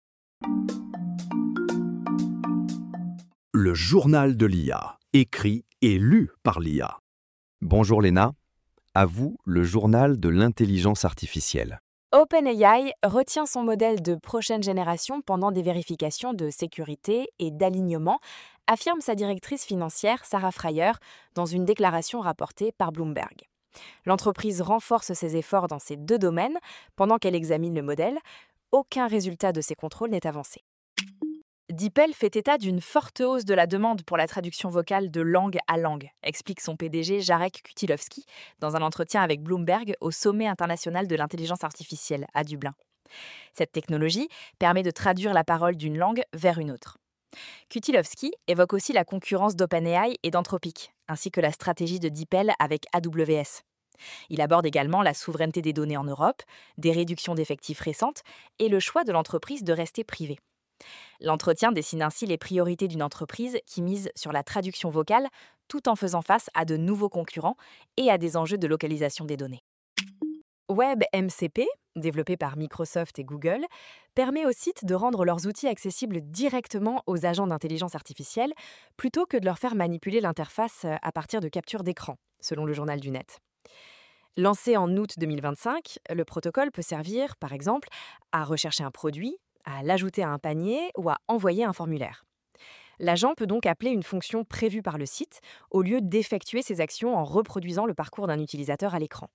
Le journal de l'I A, écrit et lu par l'I A. Bonjour Léna, à vous le journal de l'intelligence artificielle. OpenAI retient son modèle de prochaine génération pendant des vérifications de sécurité et d'alignement, affirme sa directrice financière Sarah Frayer dans une déclaration rapportée par Bloomberg. L'entreprise renforce ses efforts dans ces deux domaines pendant qu'elle examine le modèle. Aucun résultat de ces contrôles n'est avancé. DeepL fait état d'une forte hausse de la demande pour la traduction vocale de langue à langue, explique son P D G Jarek Kutilowski dans un entretien avec Bloomberg au Sommet international de l'intelligence artificielle à Dublin. Cette technologie permet de traduire la parole d'une langue vers une autre. Kutilowski évoque aussi la concurrence d'OpenAI et d'Anthropic, ainsi que la stratégie de DeepL avec A W S. Il aborde également la souveraineté des données en Europe, des réductions d'effectifs récentes et le choix de l'entreprise de rester privée. L'entretien dessine ainsi les priorités d'une entreprise qui mise sur la traduction vocale tout en faisant face à de nouveaux concurrents et à des enjeux de localisation des données. WebMCP, développé par Microsoft et Google, permet aux sites de rendre leurs outils accessibles directement aux agents d'intelligence artificielle plutôt que de leur faire manipuler l'interface à partir de captures d'écran, selon le journal du Net. Lancé en août deux mille vingt-cinq, le protocole peut servir, par exemple, à rechercher un produit, à l'ajouter à un panier ou à envoyer un formulaire. L'agent peut donc appeler une fonction prévue par le site au lieu d'effectuer ses actions en reproduisant le parcours d'un utilisateur à l'écran.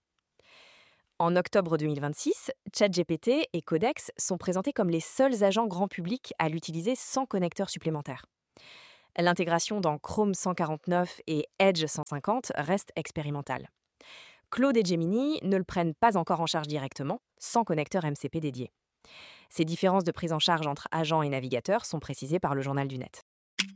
En octobre deux mille vingt-six, ChatGPT et Codex sont présentés comme les seuls agents grand public à l'utiliser sans connecteur supplémentaire. L'intégration dans Chrome cent quarante-neuf et Edge cent cinquante reste expérimentale. Claude et Gemini ne le prennent pas encore en charge directement, sans connecteur M C P dédié. Ces différences de prise en charge entre agents et navigateurs sont précisées par le Journal du Net.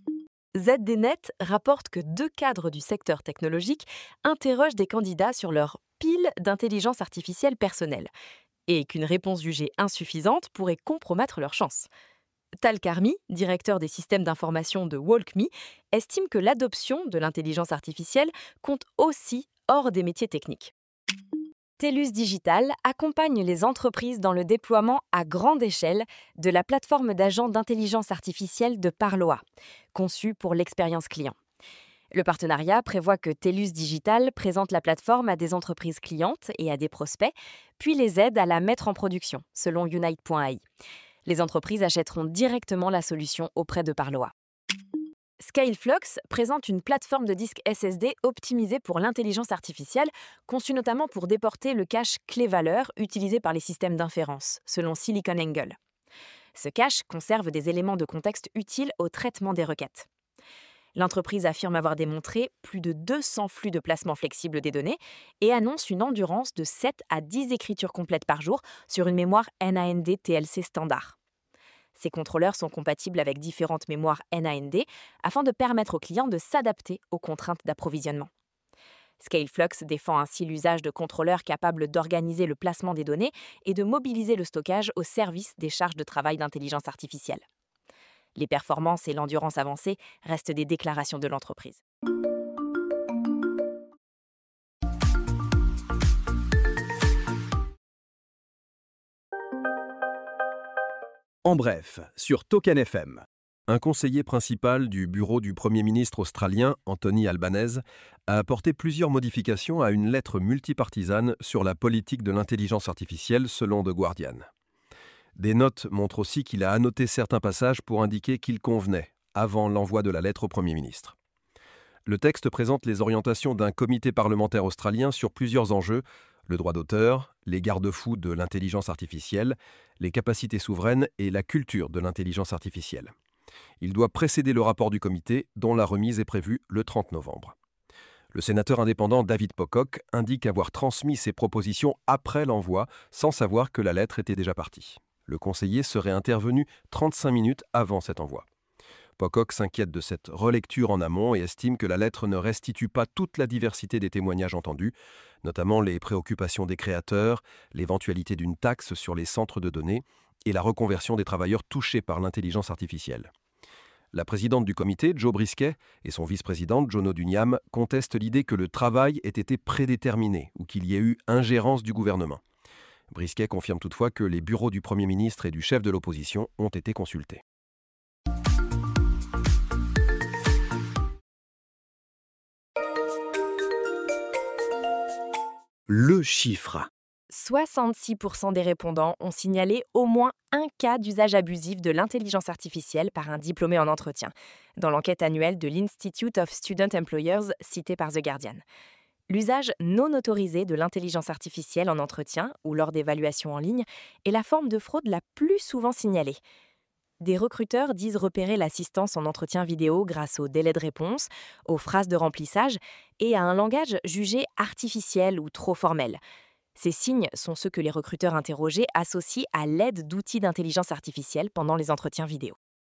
Z D Net rapporte que deux cadres du secteur technologique interrogent des candidats sur leur pile d'intelligence artificielle personnelle et qu'une réponse jugée insuffisante pourrait compromettre leurs chances. Tal Karmi, directeur des systèmes d'information de WalkMe, estime que l'adoption de l'intelligence artificielle compte aussi hors des métiers techniques. TELUS Digital accompagne les entreprises dans le déploiement à grande échelle de la plateforme d'agents d'intelligence artificielle de Parloa, conçue pour l'expérience client. Le partenariat prévoit que TELUS Digital présente la plateforme à des entreprises clientes et à des prospects, puis les aide à la mettre en production, selon Unite point A I. Les entreprises achèteront directement la solution auprès de Parloa. Scaleflux présente une plateforme de disque S S D optimisée pour l'intelligence artificielle, conçue notamment pour déporter le cache clé-valeur utilisé par les systèmes d'inférence, selon SiliconANGLE. Ce cache conserve des éléments de contexte utiles au traitement des requêtes. L'entreprise affirme avoir démontré plus de deux cents flux de placement flexible des données et annonce une endurance de sept à dix écritures complètes par jour sur une mémoire N A N D T L C standard. Ces contrôleurs sont compatibles avec différentes mémoires N A N D afin de permettre aux clients de s'adapter aux contraintes d'approvisionnement. Scaleflux défend ainsi l'usage de contrôleurs capables d'organiser le placement des données et de mobiliser le stockage au service des charges de travail d'intelligence artificielle. Les performances et l'endurance avancée restent des déclarations de l'entreprise. En bref, sur Token F M. Un conseiller principal du bureau du Premier ministre australien, Anthony Albanese, a apporté plusieurs modifications à une lettre multipartisane sur la politique de l'intelligence artificielle selon The Guardian. Des notes montrent aussi qu'il a annoté certains passages pour indiquer qu'ils convenaient, avant l'envoi de la lettre au Premier ministre. Le texte présente les orientations d'un comité parlementaire australien sur plusieurs enjeux, le droit d'auteur, les garde-fous de l'intelligence artificielle, les capacités souveraines et la culture de l'intelligence artificielle. Il doit précéder le rapport du comité, dont la remise est prévue le trente novembre. Le sénateur indépendant David Pocock indique avoir transmis ses propositions après l'envoi, sans savoir que la lettre était déjà partie. Le conseiller serait intervenu trente-cinq minutes avant cet envoi. Pocock s'inquiète de cette relecture en amont et estime que la lettre ne restitue pas toute la diversité des témoignages entendus, notamment les préoccupations des créateurs, l'éventualité d'une taxe sur les centres de données et la reconversion des travailleurs touchés par l'intelligence artificielle. La présidente du comité, Jo Brisket, et son vice-présidente, Jono Dunyam, contestent l'idée que le travail ait été prédéterminé ou qu'il y ait eu ingérence du gouvernement. Brisket confirme toutefois que les bureaux du Premier ministre et du chef de l'opposition ont été consultés. Le chiffre. soixante-six pour cent des répondants ont signalé au moins un cas d'usage abusif de l'intelligence artificielle par un diplômé en entretien, dans l'enquête annuelle de l'Institute of Student Employers citée par The Guardian. L'usage non autorisé de l'intelligence artificielle en entretien ou lors d'évaluations en ligne est la forme de fraude la plus souvent signalée. Des recruteurs disent repérer l'assistance en entretien vidéo grâce aux délais de réponse, aux phrases de remplissage et à un langage jugé artificiel ou trop formel. Ces signes sont ceux que les recruteurs interrogés associent à l'aide d'outils d'intelligence artificielle pendant les entretiens vidéo.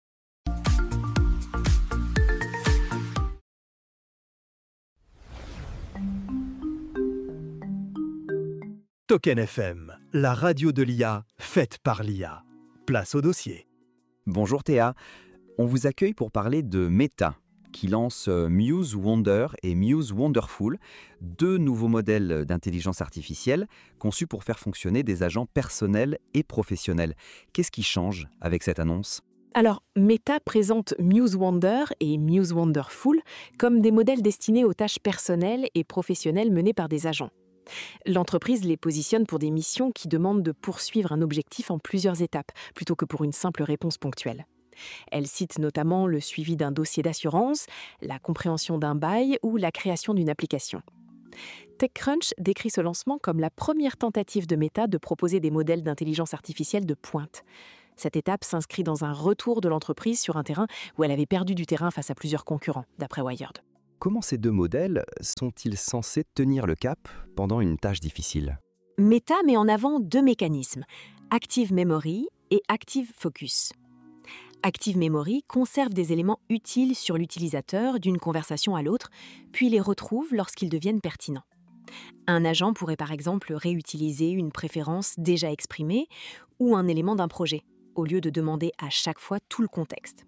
Token F M, la radio de l'I A, faite par l'I A. Place au dossier. Bonjour Théa, on vous accueille pour parler de Meta, qui lance Muse Wonder et Muse Wonderful, deux nouveaux modèles d'intelligence artificielle conçus pour faire fonctionner des agents personnels et professionnels. Qu'est-ce qui change avec cette annonce ? Alors, Meta présente Muse Wonder et Muse Wonderful comme des modèles destinés aux tâches personnelles et professionnelles menées par des agents. L'entreprise les positionne pour des missions qui demandent de poursuivre un objectif en plusieurs étapes, plutôt que pour une simple réponse ponctuelle. Elle cite notamment le suivi d'un dossier d'assurance, la compréhension d'un bail ou la création d'une application. TechCrunch décrit ce lancement comme la première tentative de Meta de proposer des modèles d'intelligence artificielle de pointe. Cette étape s'inscrit dans un retour de l'entreprise sur un terrain où elle avait perdu du terrain face à plusieurs concurrents, d'après Wired. Comment ces deux modèles sont-ils censés tenir le cap pendant une tâche difficile? Meta met en avant deux mécanismes, Active Memory et Active Focus. Active Memory conserve des éléments utiles sur l'utilisateur d'une conversation à l'autre, puis les retrouve lorsqu'ils deviennent pertinents. Un agent pourrait par exemple réutiliser une préférence déjà exprimée ou un élément d'un projet, au lieu de demander à chaque fois tout le contexte.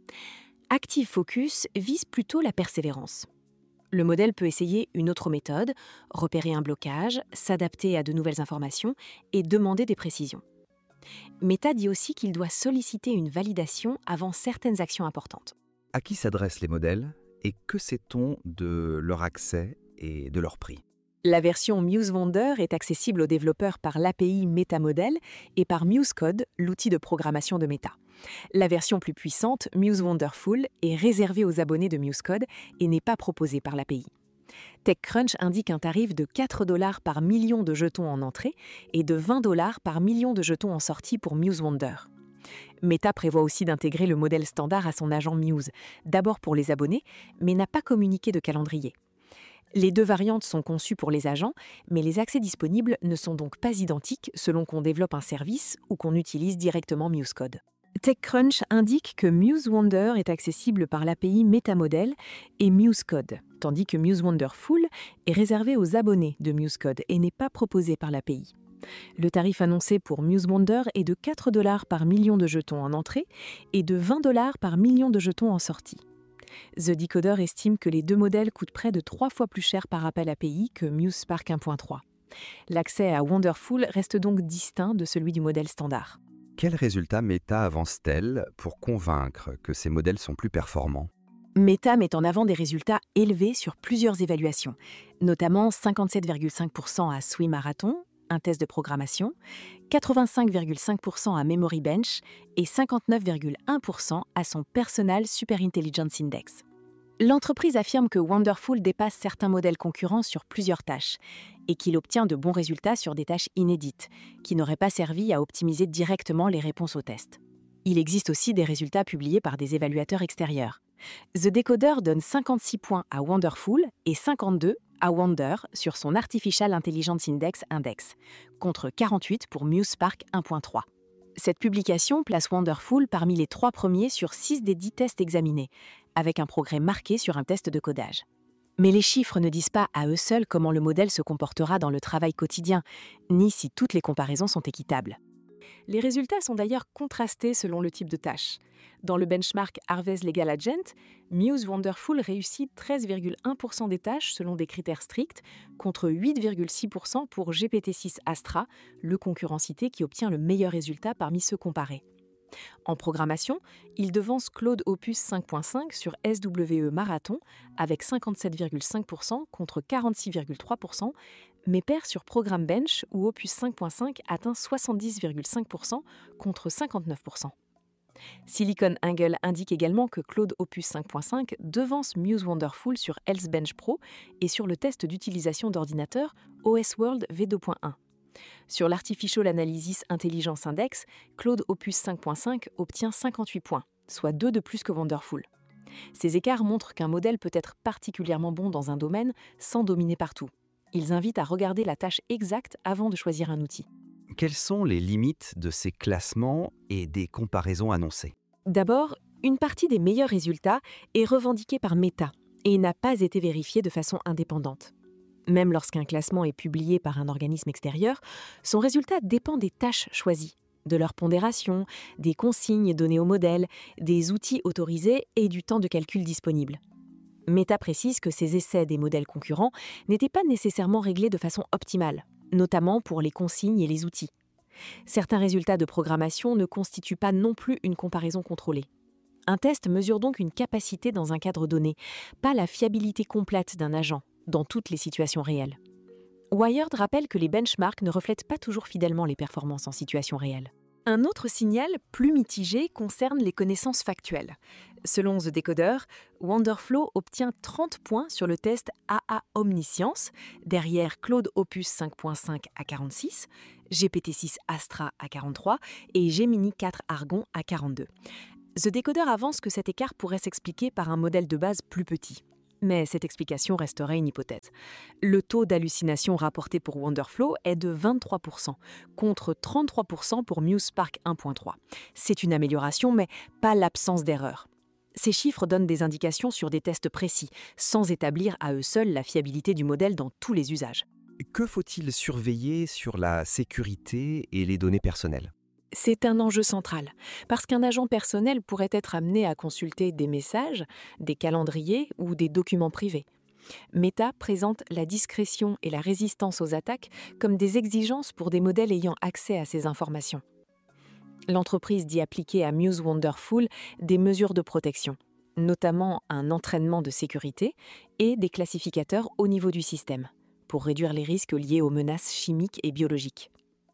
Active Focus vise plutôt la persévérance. Le modèle peut essayer une autre méthode, repérer un blocage, s'adapter à de nouvelles informations et demander des précisions. Meta dit aussi qu'il doit solliciter une validation avant certaines actions importantes. À qui s'adressent les modèles et que sait-on de leur accès et de leur prix? La version MuseWonder est accessible aux développeurs par l'A P I MetaModel et par MuseCode, l'outil de programmation de Meta. La version plus puissante, MuseWonderful, est réservée aux abonnés de MuseCode et n'est pas proposée par l'A P I. TechCrunch indique un tarif de quatre dollars par million de jetons en entrée et de vingt dollars par million de jetons en sortie pour MuseWonder. Meta prévoit aussi d'intégrer le modèle standard à son agent Muse, d'abord pour les abonnés, mais n'a pas communiqué de calendrier. Les deux variantes sont conçues pour les agents, mais les accès disponibles ne sont donc pas identiques selon qu'on développe un service ou qu'on utilise directement MuseCode. TechCrunch indique que MuseWonder est accessible par l'A P I MetaModel et MuseCode, tandis que MuseWonderful est réservé aux abonnés de MuseCode et n'est pas proposé par l'A P I. Le tarif annoncé pour MuseWonder est de quatre dollars par million de jetons en entrée et de vingt dollars par million de jetons en sortie. The Decoder estime que les deux modèles coûtent près de trois fois plus cher par appel A P I que MuseSpark un point trois. L'accès à Wonderful reste donc distinct de celui du modèle standard. Quels résultats Meta avance-t-elle pour convaincre que ces modèles sont plus performants? Meta met en avant des résultats élevés sur plusieurs évaluations, notamment cinquante-sept virgule cinq pour cent à Sui Marathon, un test de programmation, quatre-vingt-cinq virgule cinq pour cent à Memory Bench et cinquante-neuf virgule un pour cent à son Personal Superintelligence Index. L'entreprise affirme que Wonderful dépasse certains modèles concurrents sur plusieurs tâches et qu'il obtient de bons résultats sur des tâches inédites, qui n'auraient pas servi à optimiser directement les réponses aux tests. Il existe aussi des résultats publiés par des évaluateurs extérieurs. The Decoder donne cinquante-six points à Wonderful et cinquante-deux à Wonder sur son Artificial Intelligence Index Index, contre quarante-huit pour MuseSpark un point trois. Cette publication place Wonderful parmi les trois premiers sur six des dix tests examinés, avec un progrès marqué sur un test de codage. Mais les chiffres ne disent pas à eux seuls comment le modèle se comportera dans le travail quotidien, ni si toutes les comparaisons sont équitables. Les résultats sont d'ailleurs contrastés selon le type de tâche. Dans le benchmark Harvey's Legal Agent, MuseWonderful réussit treize virgule un pour cent des tâches selon des critères stricts, contre huit virgule six pour cent pour G P T six Astra, le concurrent cité qui obtient le meilleur résultat parmi ceux comparés. En programmation, il devance Claude Opus cinq point cinq sur S W E Marathon avec cinquante-sept virgule cinq pour cent contre quarante-six virgule trois pour cent, mais perd sur Program Bench où Opus cinq point cinq atteint soixante-dix virgule cinq pour cent contre cinquante-neuf pour cent. SiliconANGLE indique également que Claude Opus cinq point cinq devance MuseWonderful sur Health Bench Pro et sur le test d'utilisation d'ordinateur O S World V deux point un. Sur l'Artificial Analysis Intelligence Index, Claude Opus cinq point cinq obtient cinquante-huit points, soit deux de plus que Wonderful. Ces écarts montrent qu'un modèle peut être particulièrement bon dans un domaine sans dominer partout. Ils invitent à regarder la tâche exacte avant de choisir un outil. Quelles sont les limites de ces classements et des comparaisons annoncées? D'abord, une partie des meilleurs résultats est revendiquée par Meta et n'a pas été vérifiée de façon indépendante. Même lorsqu'un classement est publié par un organisme extérieur, son résultat dépend des tâches choisies, de leur pondération, des consignes données au modèle, des outils autorisés et du temps de calcul disponible. Meta précise que ces essais des modèles concurrents n'étaient pas nécessairement réglés de façon optimale, notamment pour les consignes et les outils. Certains résultats de programmation ne constituent pas non plus une comparaison contrôlée. Un test mesure donc une capacité dans un cadre donné, pas la fiabilité complète d'un agent, dans toutes les situations réelles. Wired rappelle que les benchmarks ne reflètent pas toujours fidèlement les performances en situation réelle. Un autre signal, plus mitigé, concerne les connaissances factuelles. Selon The Decoder, Wonderflow obtient trente points sur le test A A Omniscience, derrière Claude Opus cinq point cinq à quarante-six, G P T six Astra à quarante-trois et Gemini quatre Argon à quarante-deux. The Decoder avance que cet écart pourrait s'expliquer par un modèle de base plus petit. Mais cette explication resterait une hypothèse. Le taux d'hallucination rapporté pour Wonderflow est de vingt-trois pour cent, contre trente-trois pour cent pour MuseSpark un point trois. C'est une amélioration, mais pas l'absence d'erreur. Ces chiffres donnent des indications sur des tests précis, sans établir à eux seuls la fiabilité du modèle dans tous les usages. Que faut-il surveiller sur la sécurité et les données personnelles ? C'est un enjeu central, parce qu'un agent personnel pourrait être amené à consulter des messages, des calendriers ou des documents privés. Meta présente la discrétion et la résistance aux attaques comme des exigences pour des modèles ayant accès à ces informations. L'entreprise dit appliquer à Muse Wonderful des mesures de protection, notamment un entraînement de sécurité et des classificateurs au niveau du système, pour réduire les risques liés aux menaces chimiques et biologiques.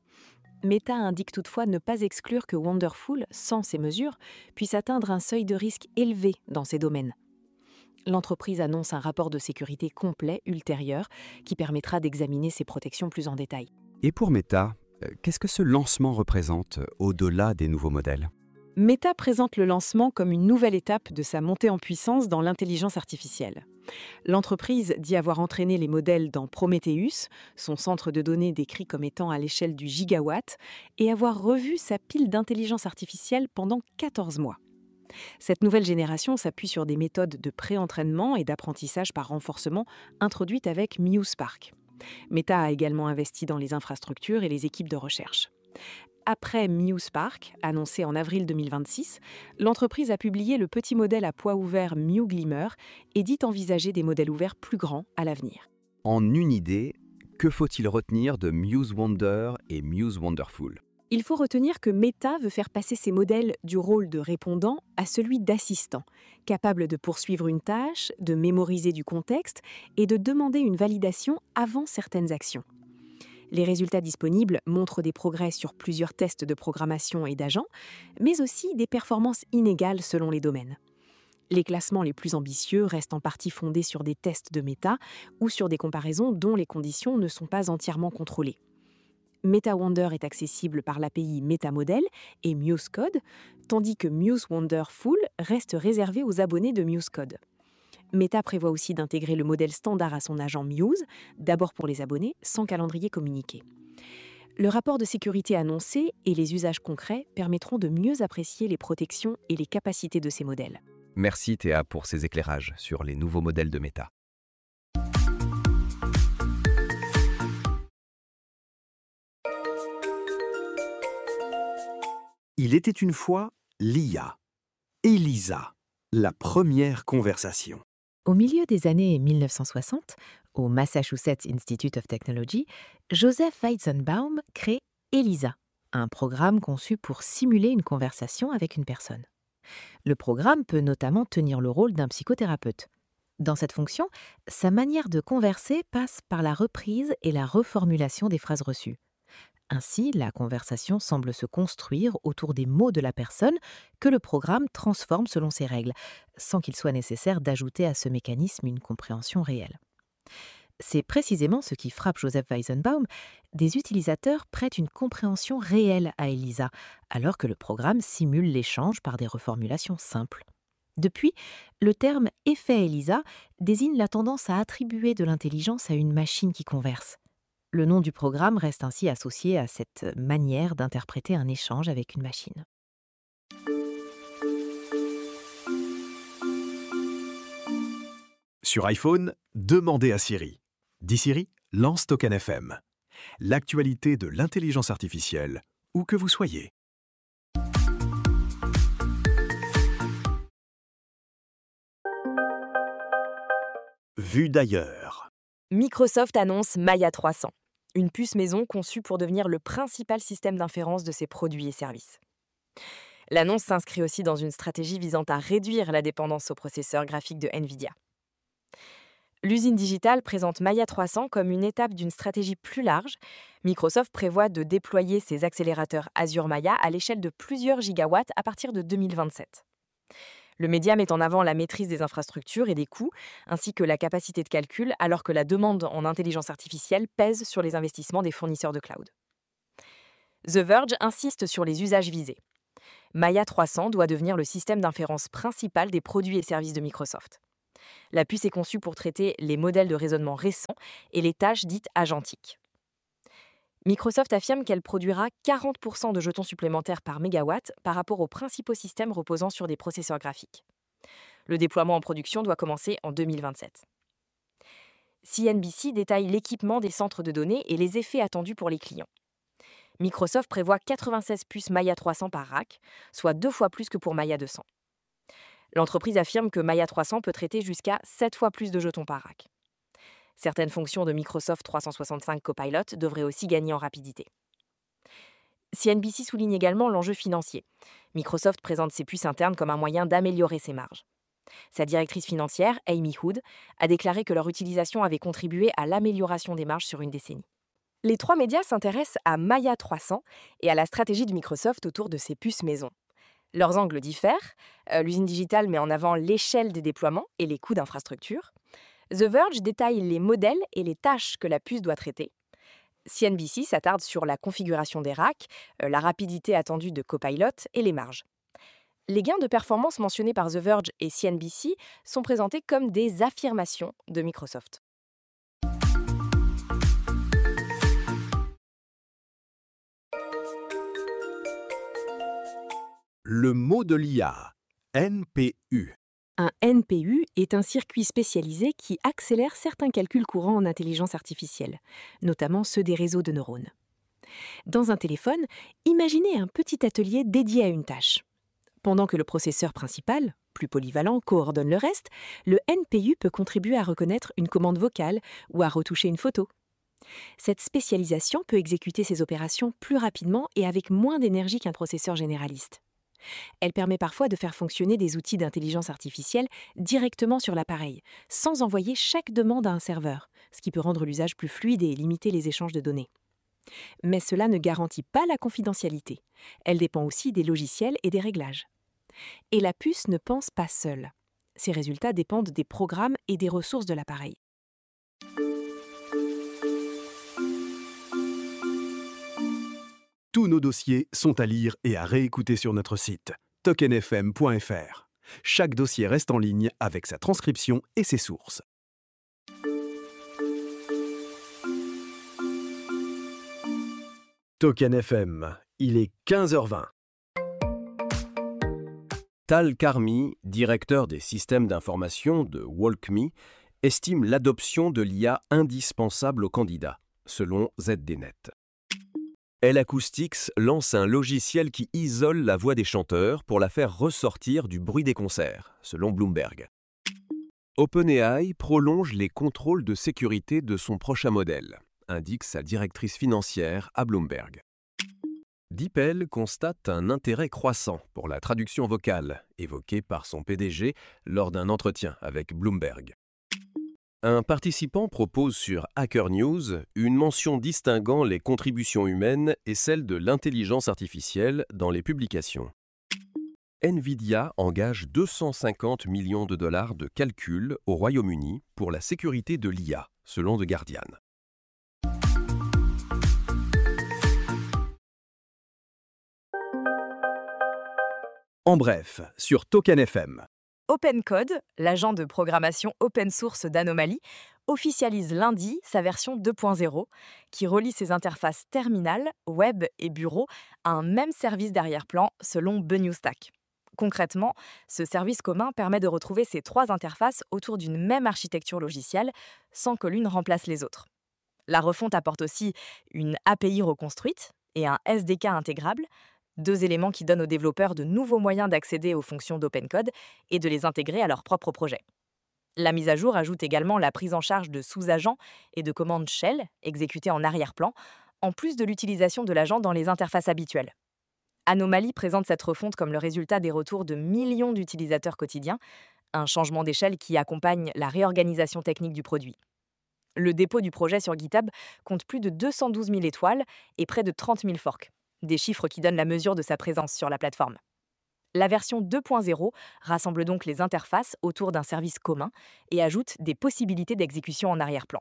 Meta indique toutefois ne pas exclure que Wonderful, sans ces mesures, puisse atteindre un seuil de risque élevé dans ces domaines. L'entreprise annonce un rapport de sécurité complet ultérieur qui permettra d'examiner ces protections plus en détail. Et pour Meta, euh, qu'est-ce que ce lancement représente au-delà des nouveaux modèles ? Meta présente le lancement comme une nouvelle étape de sa montée en puissance dans l'intelligence artificielle. L'entreprise dit avoir entraîné les modèles dans Prometheus, son centre de données décrit comme étant à l'échelle du gigawatt, et avoir revu sa pile d'intelligence artificielle pendant quatorze mois. Cette nouvelle génération s'appuie sur des méthodes de pré-entraînement et d'apprentissage par renforcement introduites avec MuseSpark. Meta a également investi dans les infrastructures et les équipes de recherche. Après MuseSpark, annoncé en avril deux mille vingt-six, l'entreprise a publié le petit modèle à poids ouvert MuGlimmer et dit envisager des modèles ouverts plus grands à l'avenir. En une idée, que faut-il retenir de Muse Wonder et Muse Wonderful ? Il faut retenir que Meta veut faire passer ces modèles du rôle de répondant à celui d'assistant, capable de poursuivre une tâche, de mémoriser du contexte et de demander une validation avant certaines actions. Les résultats disponibles montrent des progrès sur plusieurs tests de programmation et d'agents, mais aussi des performances inégales selon les domaines. Les classements les plus ambitieux restent en partie fondés sur des tests de méta ou sur des comparaisons dont les conditions ne sont pas entièrement contrôlées. MetaWonder est accessible par l'A P I MetaModel et MuseCode, tandis que Muse Wonderful reste réservé aux abonnés de MuseCode. Meta prévoit aussi d'intégrer le modèle standard à son agent Muse, d'abord pour les abonnés, sans calendrier communiqué. Le rapport de sécurité annoncé et les usages concrets permettront de mieux apprécier les protections et les capacités de ces modèles. Merci Théa pour ces éclairages sur les nouveaux modèles de Meta. Il était une fois l'I A. Elisa, la première conversation. Au milieu des années mille neuf cent soixante, au Massachusetts Institute of Technology, Joseph Weizenbaum crée ELISA, un programme conçu pour simuler une conversation avec une personne. Le programme peut notamment tenir le rôle d'un psychothérapeute. Dans cette fonction, sa manière de converser passe par la reprise et la reformulation des phrases reçues. Ainsi, la conversation semble se construire autour des mots de la personne que le programme transforme selon ses règles, sans qu'il soit nécessaire d'ajouter à ce mécanisme une compréhension réelle. C'est précisément ce qui frappe Joseph Weizenbaum. Des utilisateurs prêtent une compréhension réelle à ELISA, alors que le programme simule l'échange par des reformulations simples. Depuis, le terme « effet ELISA » désigne la tendance à attribuer de l'intelligence à une machine qui converse. Le nom du programme reste ainsi associé à cette manière d'interpréter un échange avec une machine. Sur iPhone, demandez à Siri. Dis Siri, lance Token F M. L'actualité de l'intelligence artificielle, où que vous soyez. Vue d'ailleurs. Microsoft annonce Maya trois cents, une puce maison conçue pour devenir le principal système d'inférence de ses produits et services. L'annonce s'inscrit aussi dans une stratégie visant à réduire la dépendance aux processeurs graphiques de NVIDIA. L'usine digitale présente Maya trois cents comme une étape d'une stratégie plus large. Microsoft prévoit de déployer ses accélérateurs Azure Maya à l'échelle de plusieurs gigawatts à partir de deux mille vingt-sept. Le média met en avant la maîtrise des infrastructures et des coûts, ainsi que la capacité de calcul, alors que la demande en intelligence artificielle pèse sur les investissements des fournisseurs de cloud. The Verge insiste sur les usages visés. Maya trois cents doit devenir le système d'inférence principal des produits et services de Microsoft. La puce est conçue pour traiter les modèles de raisonnement récents et les tâches dites agentiques. Microsoft affirme qu'elle produira quarante pour cent de jetons supplémentaires par mégawatt par rapport aux principaux systèmes reposant sur des processeurs graphiques. Le déploiement en production doit commencer en deux mille vingt-sept. C N B C détaille l'équipement des centres de données et les effets attendus pour les clients. Microsoft prévoit quatre-vingt-seize puces Maya trois cents par rack, soit deux fois plus que pour Maya deux cents. L'entreprise affirme que Maya trois cents peut traiter jusqu'à sept fois plus de jetons par rack. Certaines fonctions de Microsoft trois cent soixante-cinq Copilot devraient aussi gagner en rapidité. C N B C souligne également l'enjeu financier. Microsoft présente ses puces internes comme un moyen d'améliorer ses marges. Sa directrice financière, Amy Hood, a déclaré que leur utilisation avait contribué à l'amélioration des marges sur une décennie. Les trois médias s'intéressent à Maya trois cents et à la stratégie de Microsoft autour de ses puces maison. Leurs angles diffèrent. Euh, L'usine digitale met en avant l'échelle des déploiements et les coûts d'infrastructure. The Verge détaille les modèles et les tâches que la puce doit traiter. C N B C s'attarde sur la configuration des racks, euh, la rapidité attendue de Copilot et les marges. Les gains de performance mentionnés par The Verge et C N B C sont présentés comme des affirmations de Microsoft. Le mot de l'I A, N P U. Un N P U est un circuit spécialisé qui accélère certains calculs courants en intelligence artificielle, notamment ceux des réseaux de neurones. Dans un téléphone, imaginez un petit atelier dédié à une tâche. Pendant que le processeur principal, plus polyvalent, coordonne le reste, le N P U peut contribuer à reconnaître une commande vocale ou à retoucher une photo. Cette spécialisation peut exécuter ces opérations plus rapidement et avec moins d'énergie qu'un processeur généraliste. Elle permet parfois de faire fonctionner des outils d'intelligence artificielle directement sur l'appareil, sans envoyer chaque demande à un serveur, ce qui peut rendre l'usage plus fluide et limiter les échanges de données. Mais cela ne garantit pas la confidentialité. Elle dépend aussi des logiciels et des réglages. Et la puce ne pense pas seule. Ses résultats dépendent des programmes et des ressources de l'appareil. Tous nos dossiers sont à lire et à réécouter sur notre site token f m point f r. Chaque dossier reste en ligne avec sa transcription et ses sources. Token F M, il est quinze heures vingt. Tal Karmi, directeur des systèmes d'information de WalkMe, estime l'adoption de l'I A indispensable aux candidats, selon Z D Net. L-Acoustics lance un logiciel qui isole la voix des chanteurs pour la faire ressortir du bruit des concerts, selon Bloomberg. OpenAI prolonge les contrôles de sécurité de son prochain modèle, indique sa directrice financière à Bloomberg. DeepL constate un intérêt croissant pour la traduction vocale, évoqué par son P D G lors d'un entretien avec Bloomberg. Un participant propose sur Hacker News une mention distinguant les contributions humaines et celles de l'intelligence artificielle dans les publications. Nvidia engage deux cent cinquante millions de dollars de calcul au Royaume-Uni pour la sécurité de l'I A, selon The Guardian. En bref, sur Token F M. OpenCode, l'agent de programmation open source d'Anomaly, officialise lundi sa version deux point zéro, qui relie ses interfaces terminales, web et bureau à un même service d'arrière-plan selon BenewStack. Concrètement, ce service commun permet de retrouver ces trois interfaces autour d'une même architecture logicielle, sans que l'une remplace les autres. La refonte apporte aussi une A P I reconstruite et un S D K intégrable, deux éléments qui donnent aux développeurs de nouveaux moyens d'accéder aux fonctions d'OpenCode et de les intégrer à leur propre projet. La mise à jour ajoute également la prise en charge de sous-agents et de commandes shell exécutées en arrière-plan, en plus de l'utilisation de l'agent dans les interfaces habituelles. Anomaly présente cette refonte comme le résultat des retours de millions d'utilisateurs quotidiens, un changement d'échelle qui accompagne la réorganisation technique du produit. Le dépôt du projet sur GitHub compte plus de deux cent douze mille étoiles et près de trente mille forks, des chiffres qui donnent la mesure de sa présence sur la plateforme. La version deux point zéro rassemble donc les interfaces autour d'un service commun et ajoute des possibilités d'exécution en arrière-plan.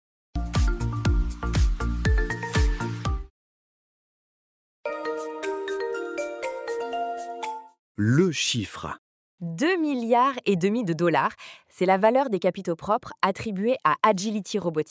Le chiffre. deux milliards et demi de dollars, c'est la valeur des capitaux propres attribués à Agility Robotics,